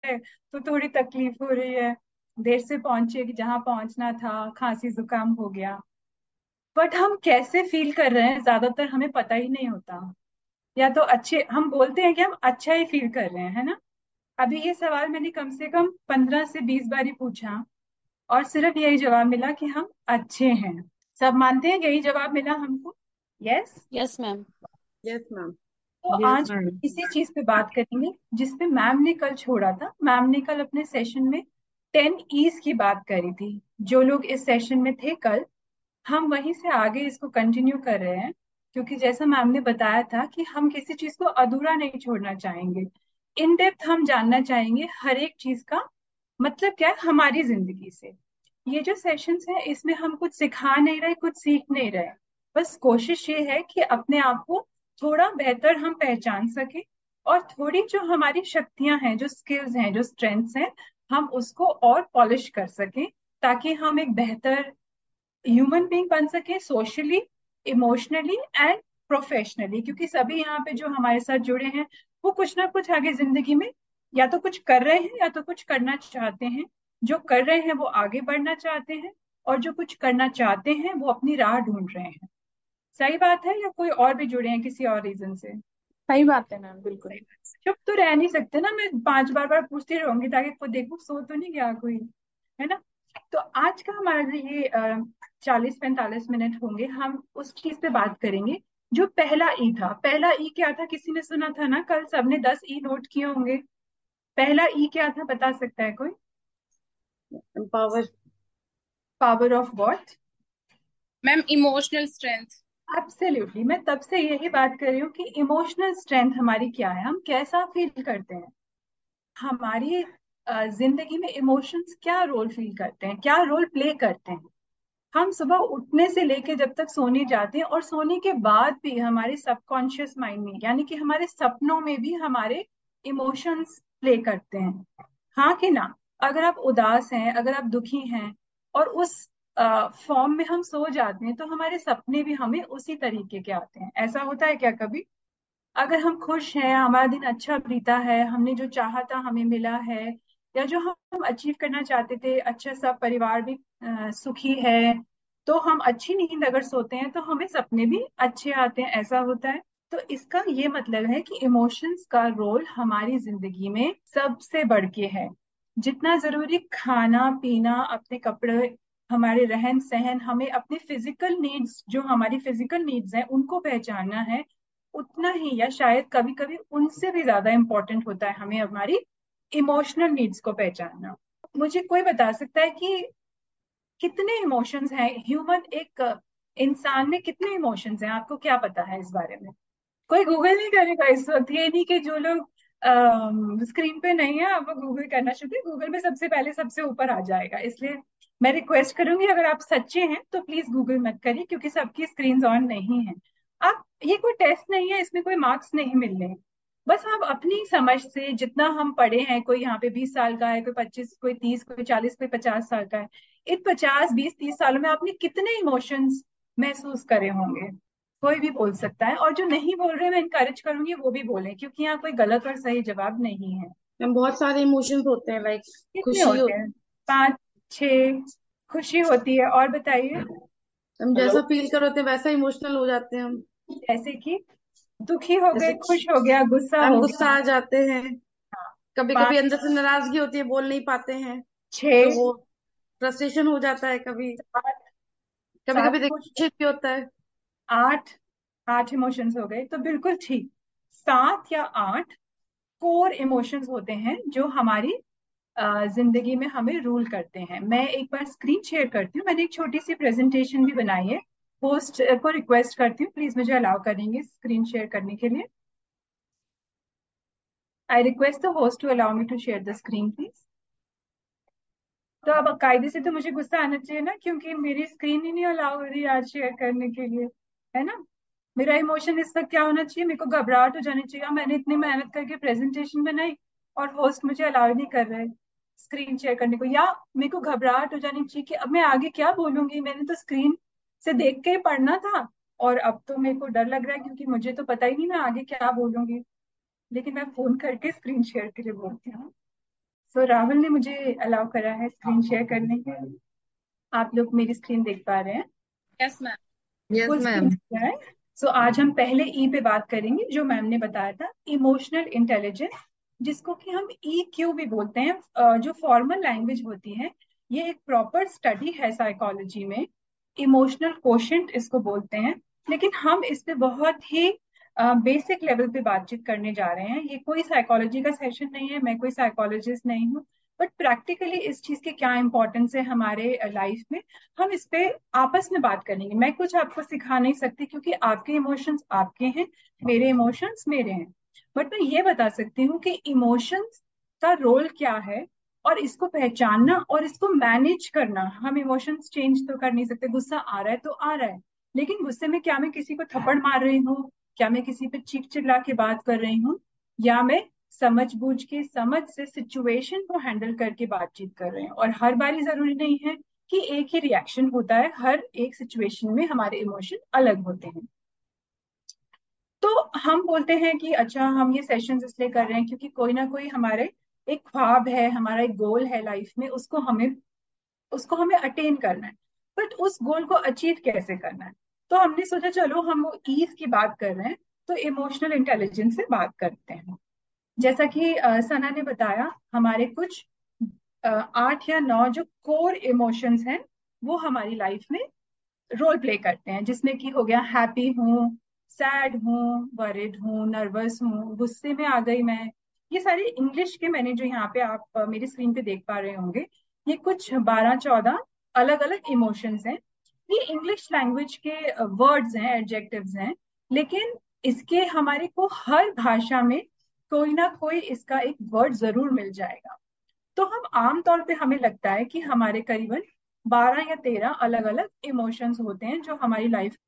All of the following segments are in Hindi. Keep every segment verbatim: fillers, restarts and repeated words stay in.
है तो थोड़ी तकलीफ हो रही है, देर से पहुंचे कि जहाँ पहुंचना था, खांसी जुकाम हो गया। बट हम कैसे फील कर रहे हैं ज्यादातर हमें पता ही नहीं होता। या तो अच्छे हम बोलते हैं कि हम अच्छा ही फील कर रहे हैं, है ना। अभी ये सवाल मैंने कम से कम पंद्रह से बीस बार ही पूछा और सिर्फ यही जवाब मिला कि हम अच्छे हैं। सब मानते हैं यही जवाब मिला हमको? Yes. Yes ma'am. Yes ma'am. तो यस आज मैम। इसी चीज पे बात करेंगे जिसपे मैम ने कल छोड़ा था। मैम ने कल अपने सेशन में टेन ईज की बात करी थी। जो लोग इस सेशन में थे कल, हम वहीं से आगे इसको कंटिन्यू कर रहे हैं, क्योंकि जैसा मैम ने बताया था कि हम किसी चीज को अधूरा नहीं छोड़ना चाहेंगे। इन डेप्थ हम जानना चाहेंगे हर एक चीज का मतलब क्या है हमारी जिंदगी से। ये जो सेशंस है इसमें हम कुछ सिखा नहीं रहे, कुछ सीख नहीं रहे। बस कोशिश ये है कि अपने आप को थोड़ा बेहतर हम पहचान सके, और थोड़ी जो हमारी शक्तियां हैं, जो स्किल्स हैं, जो स्ट्रेंथ्स हैं, हम उसको और पॉलिश कर सकें, ताकि हम एक बेहतर ह्यूमन बीइंग बन सके, सोशली, इमोशनली एंड प्रोफेशनली। क्योंकि सभी यहाँ पे जो हमारे साथ जुड़े हैं वो कुछ ना कुछ आगे जिंदगी में या तो कुछ कर रहे हैं या तो कुछ करना चाहते हैं। जो कर रहे हैं वो आगे बढ़ना चाहते हैं, और जो कुछ करना चाहते हैं वो अपनी राह ढूंढ रहे हैं। सही बात है, या कोई और भी जुड़े हैं किसी और रीजन से? सही बात है मैम, बिल्कुल। चुप तो रह नहीं सकते ना, मैं पांच बार बार पूछती रहूंगी ताकि खुद देखो सो तो नहीं गया कोई, है ना। तो आज का हमारा जो ये चालीस पैंतालीस मिनट होंगे, हम उस चीज पे बात करेंगे जो पहला ई था। पहला ई क्या था, किसी ने सुना था ना कल? सबने दस ई नोट किए होंगे। पहला ई क्या था, बता सकता है कोई? Empower. Power of what? Ma'am emotional strength. Absolutely, मैं तब से यही बात कर रही हूँ कि इमोशनल स्ट्रेंथ हमारी क्या है, हम कैसा फील करते हैं हमारी अ, जिंदगी में। इमोशंस क्या रोल फील करते हैं, क्या रोल प्ले करते हैं। हम सुबह उठने से लेके जब तक सोने जाते हैं, और सोने के बाद भी हमारे सबकॉन्शियस माइंड में, यानी कि हमारे सपनों में भी हमारे इमोशंस प्ले करते हैं, हाँ कि ना। अगर आप उदास हैं, अगर आप दुखी हैं, और उस फॉर्म में हम सो जाते हैं, तो हमारे सपने भी हमें उसी तरीके के आते हैं। ऐसा होता है क्या कभी? अगर हम खुश हैं, हमारा दिन अच्छा बीता है, हमने जो चाहा था हमें मिला है, या जो हम अचीव करना चाहते थे, अच्छा सा परिवार भी अ, सुखी है, तो हम अच्छी नींद अगर सोते हैं तो हमें सपने भी अच्छे आते हैं। ऐसा होता है। तो इसका ये मतलब है कि इमोशंस का रोल हमारी जिंदगी में सबसे बढ़ के है। जितना जरूरी खाना पीना, अपने कपड़े, हमारे रहन सहन, हमें अपने फिजिकल नीड्स, जो हमारी फिजिकल नीड्स हैं उनको पहचानना है, उतना ही या शायद कभी कभी उनसे भी ज्यादा इंपॉर्टेंट होता है हमें हमारी इमोशनल नीड्स को पहचानना। मुझे कोई बता सकता है कि कितने इमोशंस हैं ह्यूमन, एक अ, इंसान में कितने इमोशंस हैं? आपको क्या पता है इस बारे में? कोई गूगल नहीं करेगा इस वक्त। ये नहीं कि जो लोग स्क्रीन पे नहीं है अब वो गूगल करना शुरू करें, गूगल में सबसे पहले सबसे ऊपर आ जाएगा। इसलिए मैं रिक्वेस्ट करूंगी, अगर आप सच्चे हैं तो प्लीज गूगल मत करिए, क्योंकि सबकी स्क्रीन ऑन नहीं है। आप, ये कोई टेस्ट नहीं है, इसमें कोई मार्क्स नहीं मिल रहे। बस आप अपनी समझ से, जितना हम पढ़े हैं, कोई यहाँ पे बीस साल का है, कोई पच्चीस, कोई तीस, कोई चालीस, कोई पचास साल का है, इन पचास बीस तीस सालों में आपने कितने इमोशंस महसूस करे होंगे? कोई भी बोल सकता है, और जो नहीं बोल रहे मैं इनकरेज करूंगी वो भी बोले, क्योंकि यहाँ कोई गलत और सही जवाब नहीं है। मैम बहुत सारे इमोशंस होते हैं, लाइक कितने खुशी होते होती हैं? पांच, छह? खुशी होती है, और बताइए। है। हम जैसा फील कर होते हैं वैसा इमोशनल हो जाते हैं हम। जैसे कि दुखी हो जैसे गए, खुश हो गया, गुस्सा हम हो गुस्सा गया। आ जाते हैं। कभी कभी पांच, अंदर से नाराजगी होती है, बोल नहीं पाते हैं, तो छह, वो फ्रस्ट्रेशन हो जाता है कभी। सात, कभी सात कभी खुश, देखिए भी होता है। आठ, आठ इमोशंस हो गए तो बिल्कुल ठीक। सात या आठ कोर इमोशंस होते हैं जो हमारी अ, जिंदगी में हमें रूल करते हैं। मैं एक बार स्क्रीन शेयर करती हूँ, मैंने एक छोटी सी प्रेजेंटेशन भी बनाई है। होस्ट को रिक्वेस्ट करती हूँ, प्लीज मुझे अलाउ करेंगे स्क्रीन शेयर करने के लिए? I request the host to allow me to share the screen please. तो अब कायदे से तो मुझे गुस्सा आना चाहिए ना, क्योंकि मेरी स्क्रीन ही नहीं अलाउ हो रही आज शेयर करने के लिए, है ना। मेरा इमोशन इस वक्त क्या होना चाहिए? मेरे को घबराहट हो जानी चाहिए, मैंने इतनी मेहनत करके प्रेजेंटेशन बनाई और होस्ट मुझे अलाउ नहीं कर रहे स्क्रीन शेयर करने को। या मेरे को घबराहट हो जानी चाहिए कि अब मैं आगे क्या बोलूंगी, मैंने तो स्क्रीन से देख के ही पढ़ना था, और अब तो मेरे को डर लग रहा है क्योंकि मुझे तो पता ही नहीं मैं आगे क्या बोलूंगी। लेकिन मैं फोन करके स्क्रीन शेयर के लिए बोलती हूँ। तो राहुल ने मुझे अलाउ करा है स्क्रीन शेयर करने के लिए। आप लोग मेरी स्क्रीन देख पा रहे हैं? Yes ma'am. Yes full screen ma'am. दिख रहा है? सो आज हम पहले ई पे बात करेंगे, जो मैम ने बताया था, इमोशनल इंटेलिजेंस, जिसको कि हम ई क्यू भी बोलते हैं। अ, जो फॉर्मल लैंग्वेज होती है, ये एक प्रॉपर स्टडी है साइकोलॉजी में। इमोशनल कोशेंट इसको बोलते हैं। लेकिन हम इस पे बहुत ही बेसिक लेवल पे बातचीत करने जा रहे हैं। ये कोई साइकोलॉजी का सेशन नहीं है, मैं कोई साइकोलॉजिस्ट नहीं हूँ। बट प्रैक्टिकली इस चीज के क्या इंपॉर्टेंस है हमारे लाइफ में, हम इस पे आपस में बात करेंगे। मैं कुछ आपको सिखा नहीं सकती, क्योंकि आपके इमोशंस आपके हैं, मेरे इमोशंस मेरे हैं। बट मैं ये बता सकती हूँ कि इमोशंस का रोल क्या है, और इसको पहचानना और इसको मैनेज करना। हम इमोशंस चेंज तो कर नहीं सकते, गुस्सा आ रहा है तो आ रहा है, लेकिन गुस्से में क्या मैं किसी को थप्पड़ मार रही हूँ, क्या मैं किसी पे चीख चिल्ला के बात कर रही हूँ, या मैं समझ बूझ के, समझ से सिचुएशन को हैंडल करके बातचीत कर रहे हैं। और हर बारी जरूरी नहीं है कि एक ही रिएक्शन होता है, हर एक सिचुएशन में हमारे इमोशन अलग होते हैं। तो हम बोलते हैं कि अच्छा, हम ये सेशंस इसलिए कर रहे हैं क्योंकि कोई ना कोई हमारे एक ख्वाब है, हमारा एक गोल है लाइफ में, उसको हमें उसको हमें अटेन करना है। बट उस गोल को अचीव कैसे करना है? तो हमने सोचा चलो हम वो ईज की बात कर रहे हैं, तो इमोशनल इंटेलिजेंस से बात करते हैं। जैसा कि अ, सना ने बताया, हमारे कुछ अ, आठ या नौ जो कोर इमोशंस हैं, वो हमारी लाइफ में रोल प्ले करते हैं। जिसमें कि हो गया हैप्पी हूँ, सैड हूँ, वरिड हूँ, नर्वस हूँ, गुस्से में आ गई मैं। ये सारे इंग्लिश के, मैंने जो यहाँ पे आप अ, मेरी स्क्रीन पे देख पा रहे होंगे, ये कुछ बारह चौदह अलग अलग इमोशंस हैं। ये इंग्लिश लैंग्वेज के वर्ड्स हैं, एडजेक्टिव्स हैं। लेकिन इसके हमारे को हर भाषा में कोई ना कोई इसका एक वर्ड जरूर मिल जाएगा। तो हम आमतौर पे, हमें लगता है कि हमारे करीबन बारह या तेरह अलग अलग इमोशंस होते हैं जो हमारी लाइफ।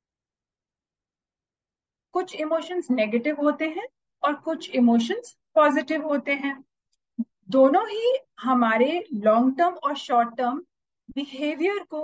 कुछ इमोशंस नेगेटिव होते हैं और कुछ इमोशंस पॉजिटिव होते हैं। दोनों ही हमारे लॉन्ग टर्म और शॉर्ट टर्म बिहेवियर को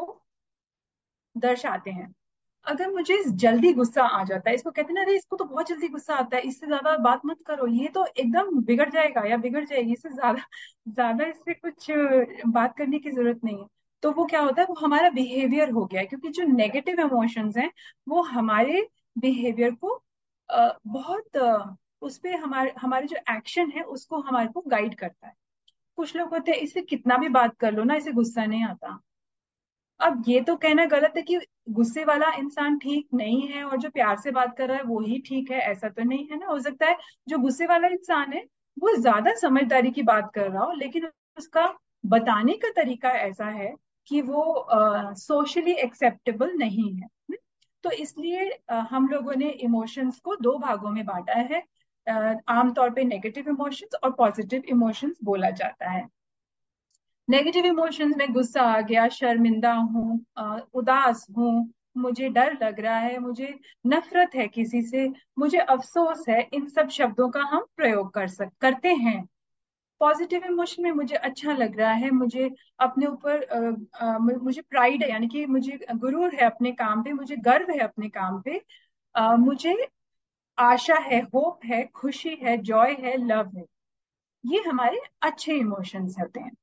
दर्शाते हैं। अगर मुझे जल्दी गुस्सा आ जाता है, इसको कहते हैं ना, अरे इसको तो बहुत जल्दी गुस्सा आता है, इससे ज्यादा बात मत करो, ये तो एकदम बिगड़ जाएगा या बिगड़ जाएगी, इससे ज्यादा ज्यादा इससे कुछ अ, बात करने की जरूरत नहीं है। तो वो क्या होता है, वो हमारा बिहेवियर हो गया है, क्योंकि जो नेगेटिव इमोशंस हैं वो हमारे बिहेवियर को अ, बहुत अ, उस पे हमारे हमारे जो एक्शन है उसको हमारे को गाइड करता है। कुछ लोग होते हैं, इससे कितना भी बात कर लो ना, इसे गुस्सा नहीं आता। अब ये तो कहना गलत है कि गुस्से वाला इंसान ठीक नहीं है और जो प्यार से बात कर रहा है वो ही ठीक है, ऐसा तो नहीं है ना। हो सकता है जो गुस्से वाला इंसान है वो ज्यादा समझदारी की बात कर रहा हो, लेकिन उसका बताने का तरीका ऐसा है कि वो सोशली एक्सेप्टेबल नहीं है। हम्म? तो इसलिए अ, हम लोगों ने इमोशंस को दो भागों में बांटा है। अ, आमतौर पे नेगेटिव इमोशंस और पॉजिटिव इमोशंस बोला जाता है। नेगेटिव इमोशंस में गुस्सा आ गया, शर्मिंदा हूँ, अ, उदास हूँ, मुझे डर लग रहा है, मुझे नफरत है किसी से, मुझे अफसोस है, इन सब शब्दों का हम प्रयोग कर सक करते हैं। पॉजिटिव इमोशन में मुझे अच्छा लग रहा है, मुझे अपने ऊपर अ, अ, मु- मुझे प्राइड है, यानी कि मुझे गुरूर है अपने काम पे, मुझे गर्व है अपने काम पे, अ, मुझे आशा है, होप है, खुशी है, जॉय है, लव है। ये हमारे अच्छे इमोशंस होते हैं।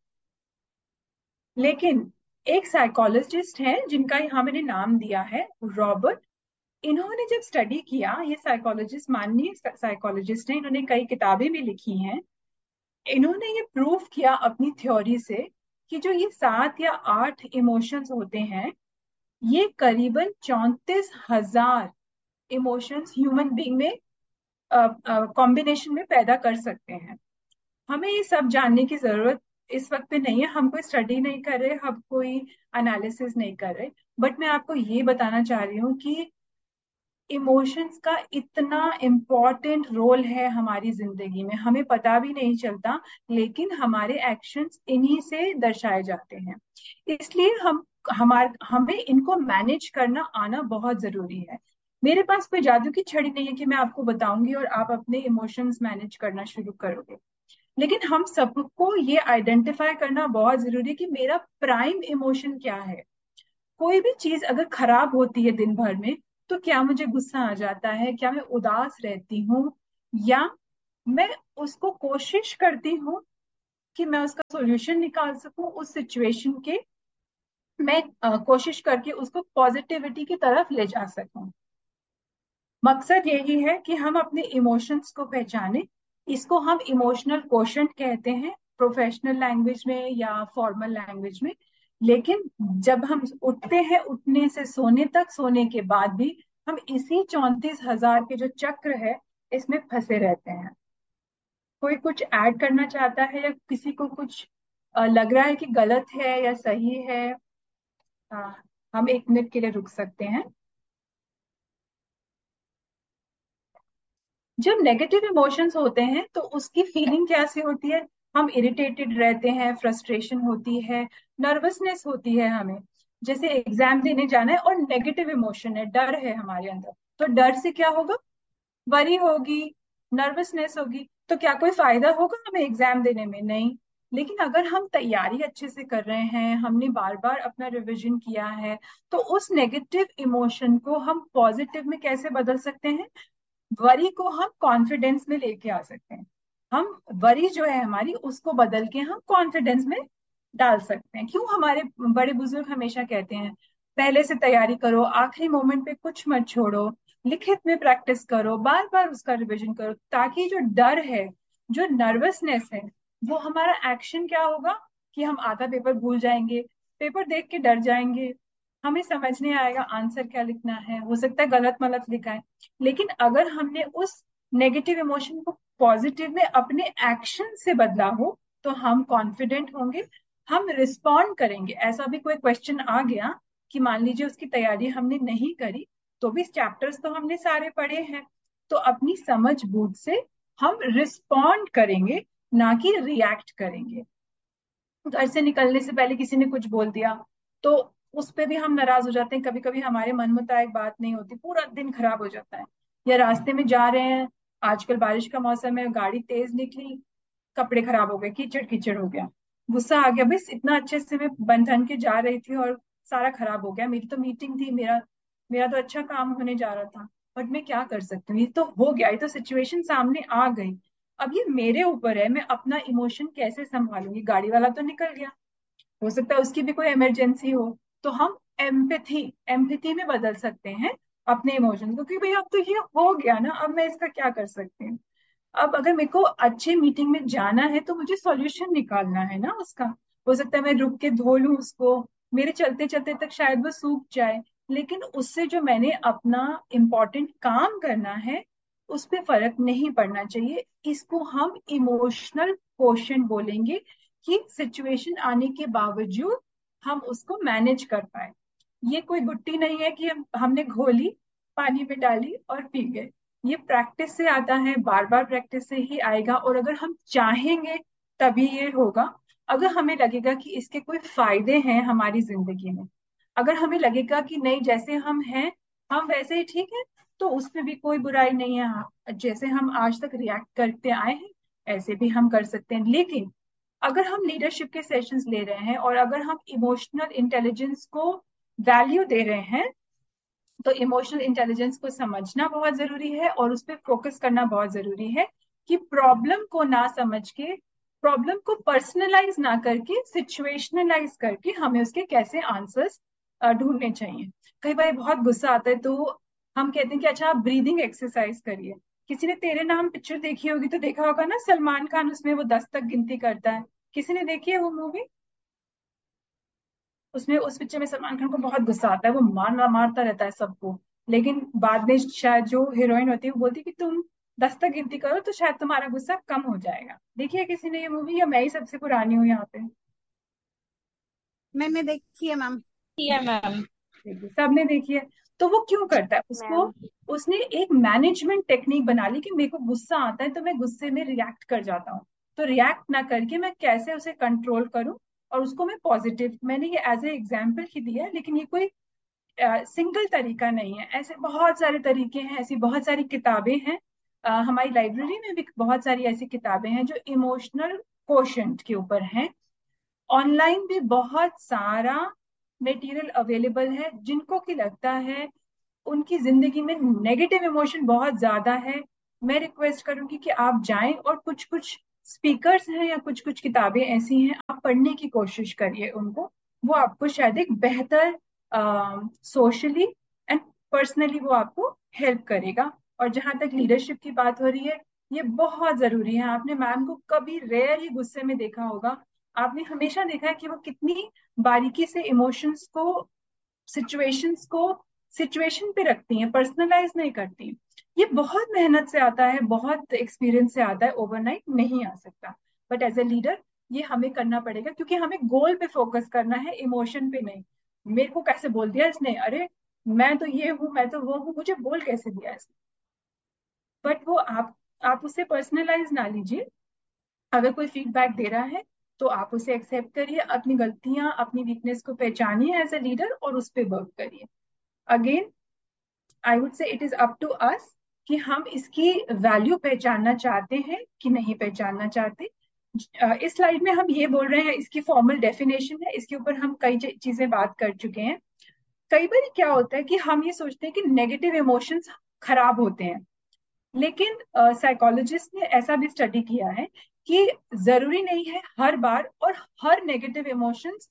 लेकिन एक साइकोलॉजिस्ट हैं जिनका यहाँ मैंने नाम दिया है, रॉबर्ट। इन्होंने जब स्टडी किया, ये साइकोलॉजिस्ट, माननीय साइकोलॉजिस्ट हैं, इन्होंने कई किताबें भी लिखी हैं। इन्होंने ये प्रूव किया अपनी थ्योरी से कि जो ये सात या आठ इमोशंस होते हैं, ये करीबन चौंतीस हजार इमोशंस ह्यूमन बीइंग में कॉम्बिनेशन में पैदा कर सकते हैं। हमें ये सब जानने की जरूरत इस वक्त पे नहीं है, हम कोई स्टडी नहीं कर रहे, हम कोई एनालिसिस नहीं कर रहे। बट मैं आपको ये बताना चाह रही हूँ कि इमोशंस का इतना इम्पोर्टेंट रोल है हमारी जिंदगी में, हमें पता भी नहीं चलता, लेकिन हमारे एक्शंस इन्हीं से दर्शाए जाते हैं। इसलिए हम हमार हमें इनको मैनेज करना आना बहुत जरूरी है। मेरे पास कोई जादू की छड़ी नहीं है कि मैं आपको बताऊंगी और आप अपने इमोशंस मैनेज करना शुरू करोगे। लेकिन हम सबको ये आइडेंटिफाई करना बहुत जरूरी है कि मेरा प्राइम इमोशन क्या है। कोई भी चीज अगर खराब होती है दिन भर में, तो क्या मुझे गुस्सा आ जाता है, क्या मैं उदास रहती हूँ, या मैं उसको कोशिश करती हूँ कि मैं उसका सॉल्यूशन निकाल सकूं उस सिचुएशन के। मैं अ, कोशिश करके उसको पॉजिटिविटी की तरफ ले जा सकूं। मकसद यही है कि हम अपने इमोशंस को पहचाने। इसको हम इमोशनल कोशंट कहते हैं प्रोफेशनल लैंग्वेज में या फॉर्मल लैंग्वेज में। लेकिन जब हम उठते हैं, उठने से सोने तक, सोने के बाद भी हम इसी चौंतीस हजार के जो चक्र है इसमें फंसे रहते हैं। कोई कुछ ऐड करना चाहता है या किसी को कुछ अ, लग रहा है कि गलत है या सही है? अ, हम एक मिनट के लिए रुक सकते हैं। जब नेगेटिव इमोशंस होते हैं तो उसकी फीलिंग कैसी होती है? हम इरिटेटेड रहते हैं, फ्रस्ट्रेशन होती है, नर्वसनेस होती है हमें। जैसे एग्जाम देने जाना है और नेगेटिव इमोशन है, डर है हमारे अंदर, तो डर से क्या होगा? वरी होगी, नर्वसनेस होगी। तो क्या कोई फायदा होगा हमें एग्जाम देने में? नहीं। लेकिन अगर हम तैयारी अच्छे से कर रहे हैं, हमने बार बार अपना रिवीजन किया है, तो उस नेगेटिव इमोशन को हम पॉजिटिव में कैसे बदल सकते हैं? वरी को हम कॉन्फिडेंस में लेके आ सकते हैं। हम वरी जो है हमारी, उसको बदल के हम कॉन्फिडेंस में डाल सकते हैं। क्यों हमारे बड़े बुजुर्ग हमेशा कहते हैं पहले से तैयारी करो, आखिरी मोमेंट पे कुछ मत छोड़ो, लिखित में प्रैक्टिस करो, बार बार उसका रिवीजन करो, ताकि जो डर है, जो नर्वसनेस है, वो हमारा एक्शन क्या होगा कि हम आधा पेपर भूल जाएंगे, पेपर देख के डर जाएंगे, हमें समझ नहीं आएगा आंसर क्या लिखना है, हो सकता है गलत मलत लिखा है। लेकिन अगर हमने उस नेगेटिव इमोशन को पॉजिटिव में अपने एक्शन से बदला हो, तो हम कॉन्फिडेंट होंगे, हम रिस्पॉन्ड करेंगे। ऐसा भी कोई क्वेश्चन आ गया कि मान लीजिए उसकी तैयारी हमने नहीं करी, तो भी चैप्टर्स तो हमने सारे पढ़े हैं, तो अपनी समझ बूझ से हम रिस्पॉन्ड करेंगे, ना कि रिएक्ट करेंगे। घर से निकलने से पहले किसी ने कुछ बोल दिया तो उस पे भी हम नाराज हो जाते हैं। कभी कभी हमारे मन मुताबिक बात नहीं होती, पूरा दिन खराब हो जाता है। या रास्ते में जा रहे हैं, आजकल बारिश का मौसम है, गाड़ी तेज निकली, कपड़े खराब हो गए, कीचड़ कीचड़ हो गया, गुस्सा आ गया, बस इतना अच्छे से मैं बन ठन के जा रही थी और सारा खराब हो गया। मेरी तो मीटिंग थी, मेरा मेरा तो अच्छा काम होने जा रहा था, बट मैं क्या कर सकती हूँ, ये तो हो गया, ये तो सिचुएशन सामने आ गई। अब ये मेरे ऊपर है, मैं अपना इमोशन कैसे संभालूंगी। गाड़ी वाला तो निकल गया, हो सकता है उसकी भी कोई इमरजेंसी हो, तो हम एम्पैथी एम्पैथी में बदल सकते हैं अपने इमोशंस को, कि भाई अब तो ये हो गया ना, अब मैं इसका क्या कर सकती हूँ। अब अगर मेरे को अच्छे मीटिंग में जाना है तो मुझे सॉल्यूशन निकालना है ना उसका। हो सकता है मैं रुक के धो लूं उसको, मेरे चलते चलते तक शायद वो सूख जाए, लेकिन उससे जो मैंने अपना इम्पोर्टेंट काम करना है उस पे फर्क नहीं पड़ना चाहिए। इसको हम इमोशनल क्वोशंट बोलेंगे, कि सिचुएशन आने के बावजूद हम उसको मैनेज कर पाए। ये कोई गुट्टी नहीं है कि हम हमने घोली, पानी में डाली और पी गए। ये प्रैक्टिस से आता है, बार बार प्रैक्टिस से ही आएगा, और अगर हम चाहेंगे तभी ये होगा। अगर हमें लगेगा कि इसके कोई फायदे हैं हमारी जिंदगी में, अगर हमें लगेगा कि नहीं जैसे हम हैं हम वैसे ही ठीक है, तो उसमें भी कोई बुराई नहीं है। हाँ, जैसे हम आज तक रिएक्ट करते आए हैं ऐसे भी हम कर सकते हैं। लेकिन अगर हम लीडरशिप के सेशंस ले रहे हैं और अगर हम इमोशनल इंटेलिजेंस को वैल्यू दे रहे हैं, तो इमोशनल इंटेलिजेंस को समझना बहुत जरूरी है और उस पर फोकस करना बहुत जरूरी है, कि प्रॉब्लम को ना समझ के, प्रॉब्लम को पर्सनलाइज ना करके, सिचुएशनलाइज करके हमें उसके कैसे आंसर्स ढूंढने चाहिए। कई बार बहुत गुस्सा आता है तो हम कहते हैं कि अच्छा आप ब्रीदिंग एक्सरसाइज करिए। किसी ने तेरे नाम पिक्चर देखी होगी तो देखा होगा ना, सलमान खान उसमें वो दस तक गिनती करता है। किसी ने देखी है वो मूवी? उसमें उस पिक्चर में सलमान खान को बहुत गुस्सा आता है, वो मार मारता रहता है सबको। लेकिन बाद में शायद जो हीरोइन होती है वो बोलती है कि तुम दस तक गिनती करो तो शायद तुम्हारा गुस्सा कम हो जाएगा। देखिए किसी ने ये मूवी, या मैं ही सबसे पुरानी हूँ यहाँ पे? मैंने देखी है मैम। किया मैम। देखिए सबने देखी है। तो वो क्यों करता है उसको? मैम उसने एक मैनेजमेंट टेक्निक बना ली कि मेरे को गुस्सा आता है तो मैं गुस्से में रिएक्ट कर जाता हूँ। तो रिएक्ट ना करके मैं कैसे उसे कंट्रोल करूँ और उसको मैं पॉजिटिव, मैंने ये एज ए एग्जाम्पल ही दिया है, लेकिन ये कोई सिंगल तरीका नहीं है। ऐसे बहुत सारे तरीके हैं, ऐसी बहुत सारी किताबें हैं। अ, हमारी लाइब्रेरी में भी बहुत सारी ऐसी किताबें हैं जो इमोशनल कोशंट के ऊपर हैं। ऑनलाइन भी बहुत सारा मटेरियल अवेलेबल है। जिनको की लगता है उनकी जिंदगी में नेगेटिव इमोशन बहुत ज्यादा है, मैं रिक्वेस्ट करूंगी कि आप जाएं और कुछ कुछ स्पीकर्स हैं या कुछ कुछ किताबें ऐसी हैं, आप पढ़ने की कोशिश करिए उनको। वो आपको शायद एक बेहतर सोशली एंड पर्सनली वो आपको हेल्प करेगा। और जहां तक लीडरशिप की बात हो रही है, ये बहुत जरूरी है। आपने मैम को कभी रेयर ही गुस्से में देखा होगा। आपने हमेशा देखा है कि वो कितनी बारीकी से इमोशंस को, सिचुएशंस को सिचुएशन पे रखती हैं, पर्सनलाइज नहीं करती। ये बहुत मेहनत से आता है, बहुत एक्सपीरियंस से आता है, ओवरनाइट नहीं आ सकता। बट एज ए लीडर ये हमें करना पड़ेगा, क्योंकि हमें गोल पे फोकस करना है, इमोशन पे नहीं। मेरे को कैसे बोल दिया इसने, अरे मैं तो ये हूँ, मैं तो वो हूँ, मुझे बोल कैसे दिया इसने। बट वो आप आप उसे पर्सनलाइज ना लीजिए। अगर कोई फीडबैक दे रहा है तो आप उसे एक्सेप्ट करिए, अपनी गलतियां, अपनी वीकनेस को पहचानिए एज ए लीडर और उस पर वर्क करिए। Again I would say it is up to us कि हम इसकी वैल्यू पहचानना चाहते हैं कि नहीं पहचानना चाहते। अ, इस स्लाइड में हम ये बोल रहे हैं, इसकी फॉर्मल डेफिनेशन है, इसके ऊपर हम कई च- चीजें बात कर चुके हैं। कई बार क्या होता है कि हम ये सोचते हैं कि नेगेटिव इमोशंस खराब होते हैं, लेकिन साइकोलॉजिस्ट ने ऐसा भी स्टडी किया है कि जरूरी नहीं है हर बार और हर नेगेटिव इमोशंस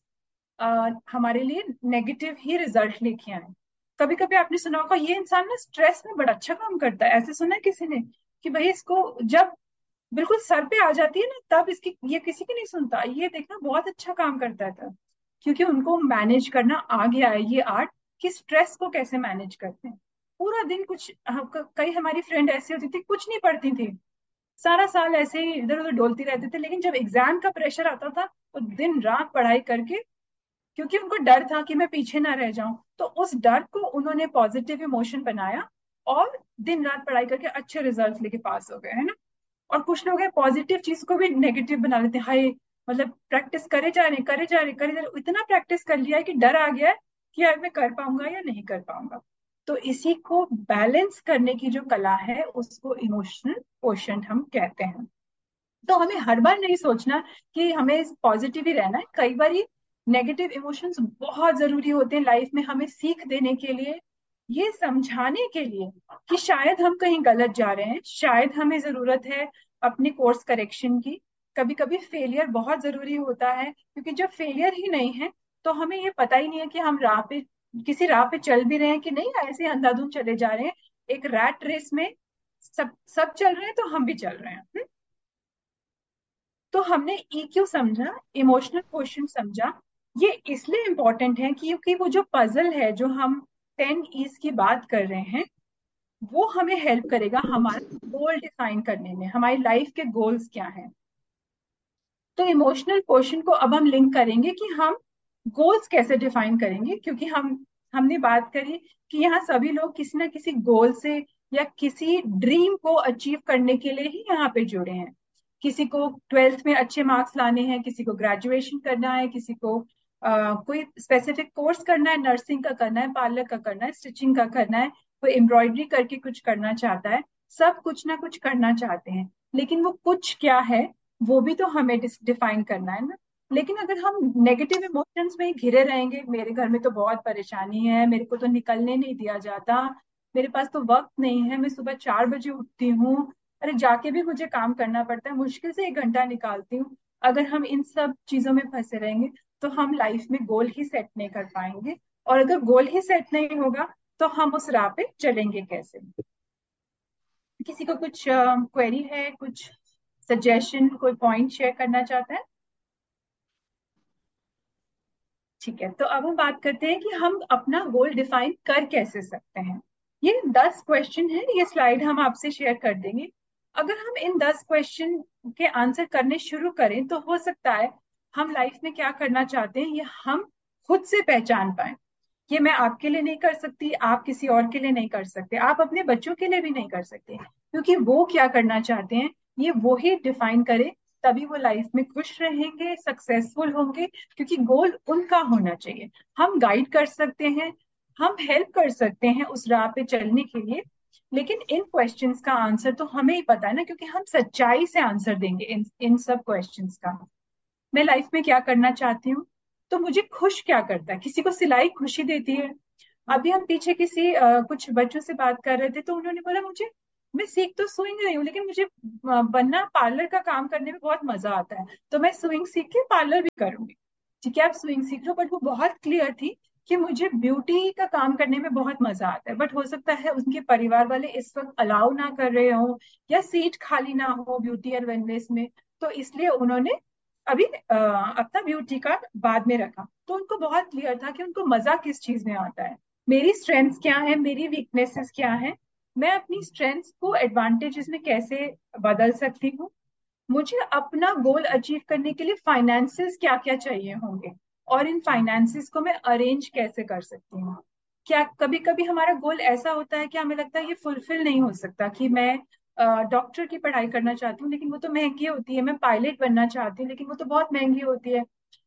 हमारे लिए नेगेटिव ही रिजल्ट लेके आए। कभी कभी आपने सुना होगा ये इंसान ना स्ट्रेस में बड़ा अच्छा काम करता है, ऐसे सुना है किसी ने कि भाई इसको जब बिल्कुल सर पे आ जाती है ना, तब इसकी, ये किसी की नहीं सुनता, ये देखना बहुत अच्छा काम करता है तब, क्योंकि उनको मैनेज करना आ गया है ये आर्ट, कि स्ट्रेस को कैसे मैनेज करते हैं। पूरा दिन कुछ हम, कई हमारी फ्रेंड ऐसी होती थी कुछ नहीं पढ़ती थी, सारा साल ऐसे ही इधर उधर डोलती रहते थे, लेकिन जब एग्जाम का प्रेशर आता था वो दिन रात पढ़ाई करके, क्योंकि उनको डर था कि मैं पीछे ना रह जाऊं, तो उस डर को उन्होंने पॉजिटिव इमोशन बनाया और दिन रात पढ़ाई करके अच्छे रिजल्ट लेके पास हो गए, है ना। और कुछ लोग हैं पॉजिटिव चीज को भी नेगेटिव बना लेते हैं, हाय मतलब प्रैक्टिस करे जा रहे करे जा रहे करे जा रहे, इतना प्रैक्टिस कर लिया है कि डर आ गया है कि यार मैं कर पाऊंगा या नहीं कर पाऊंगा। तो इसी को बैलेंस करने की जो कला है उसको इमोशनल क्वोशंट हम कहते हैं। तो हमें हर बार नहीं सोचना कि हमें पॉजिटिव ही रहना है, कई बार नेगेटिव इमोशंस बहुत जरूरी होते हैं लाइफ में, हमें सीख देने के लिए, ये समझाने के लिए कि शायद हम कहीं गलत जा रहे हैं, शायद हमें जरूरत है अपने कोर्स करेक्शन की। कभी कभी फेलियर बहुत जरूरी होता है, क्योंकि जब फेलियर ही नहीं है तो हमें ये पता ही नहीं है कि हम राह पे, किसी राह पे चल भी रहे हैं कि नहीं, ऐसे अंधाधुंध चले जा रहे हैं एक रैट रेस में, सब सब चल रहे हैं तो हम भी चल रहे हैं। हम्म? तो हमने ई क्यू समझा, इमोशनल क्वेश्चन समझा। ये इसलिए इम्पोर्टेंट है क्योंकि वो जो पजल है जो हम टेन ईज की बात कर रहे हैं, वो हमें हेल्प करेगा हमारा गोल डिफाइन करने में, हमारी लाइफ के गोल्स क्या हैं। तो इमोशनल क्वेश्चन को अब हम लिंक करेंगे कि हम गोल्स कैसे डिफाइन करेंगे, क्योंकि हम हमने बात करी कि यहाँ सभी लोग किसी ना किसी गोल से या किसी ड्रीम को अचीव करने के लिए ही यहाँ पे जुड़े हैं। किसी को ट्वेल्थ में अच्छे मार्क्स लाने हैं, किसी को ग्रेजुएशन करना है, किसी को अ, कोई स्पेसिफिक कोर्स करना है, नर्सिंग का करना है, पार्लर का करना है, स्टिचिंग का करना है, कोई एम्ब्रॉयडरी करके कुछ करना चाहता है। सब कुछ ना कुछ करना चाहते हैं, लेकिन वो कुछ क्या है वो भी तो हमें डिफाइन करना है ना। लेकिन अगर हम नेगेटिव इमोशंस में ही घिरे रहेंगे, मेरे घर में तो बहुत परेशानी है, मेरे को तो निकलने नहीं दिया जाता, मेरे पास तो वक्त नहीं है, मैं सुबह चार बजे उठती हूँ, अरे जाके भी मुझे काम करना पड़ता है, मुश्किल से एक घंटा निकालती हूँ। अगर हम इन सब चीजों में फंसे रहेंगे तो हम लाइफ में गोल ही सेट नहीं कर पाएंगे। और अगर गोल ही सेट नहीं होगा तो हम उस राह पे चलेंगे कैसे। किसी को कुछ क्वेरी है, कुछ सजेशन, कोई पॉइंट शेयर करना चाहता है? ठीक है, तो अब हम बात करते हैं कि हम अपना गोल डिफाइन कर कैसे सकते हैं। ये दस क्वेश्चन है, ये स्लाइड हम आपसे शेयर कर देंगे। अगर हम इन दस क्वेश्चन के आंसर करने शुरू करें तो हो सकता है हम लाइफ में क्या करना चाहते हैं ये हम खुद से पहचान पाए। ये मैं आपके लिए नहीं कर सकती, आप किसी और के लिए नहीं कर सकते, आप अपने बच्चों के लिए भी नहीं कर सकते, क्योंकि वो क्या करना चाहते हैं ये वो ही डिफाइन करे, तभी वो लाइफ में खुश रहेंगे, सक्सेसफुल होंगे, क्योंकि गोल उनका होना चाहिए। हम गाइड कर सकते हैं, हम हेल्प कर सकते हैं उस राह पे चलने के लिए, लेकिन इन क्वेश्चंस का आंसर तो हमें ही पता है ना, क्योंकि हम सच्चाई से आंसर देंगे इन इन सब क्वेश्चंस का। मैं लाइफ में क्या करना चाहती हूँ, तो मुझे खुश क्या करता है, किसी को सिलाई खुशी देती है। अभी हम पीछे किसी अ, कुछ बच्चों से बात कर रहे थे तो उन्होंने बोला मुझे मैं सीख तो स्विंग रही हूँ, लेकिन मुझे अ, बनना पार्लर का काम करने में बहुत मजा आता है, तो मैं स्विंग सीख के पार्लर भी करूंगी। ठीक है, आप स्विंग सीख लो, बट वो बहुत क्लियर थी कि मुझे ब्यूटी का काम करने में बहुत मजा आता है, बट हो सकता है उनके परिवार वाले इस वक्त अलाउ ना कर रहे हो, या सीट खाली ना हो ब्यूटी और वेलनेस में, तो इसलिए उन्होंने अभी अ, अपना ब्यूटी का बाद में रखा। तो उनको बहुत क्लियर था कि उनको मजा किस चीज में आता है, मेरी स्ट्रेंथ्स क्या है, मेरी वीकनेसेस क्या है, मैं अपनी स्ट्रेंथ्स को एडवांटेजेस में कैसे बदल सकती हूँ, मुझे अपना गोल अचीव करने के लिए फाइनेंसेस क्या क्या चाहिए होंगे, और इन फाइनेंसेस को मैं अरेंज कैसे कर सकती हूँ। क्या कभी कभी हमारा गोल ऐसा होता है कि हमें लगता है ये फुलफिल नहीं हो सकता, कि मैं डॉक्टर की पढ़ाई करना चाहती हूँ लेकिन वो तो महंगी होती है, मैं पायलट बनना चाहती हूँ लेकिन वो तो बहुत महंगी होती है।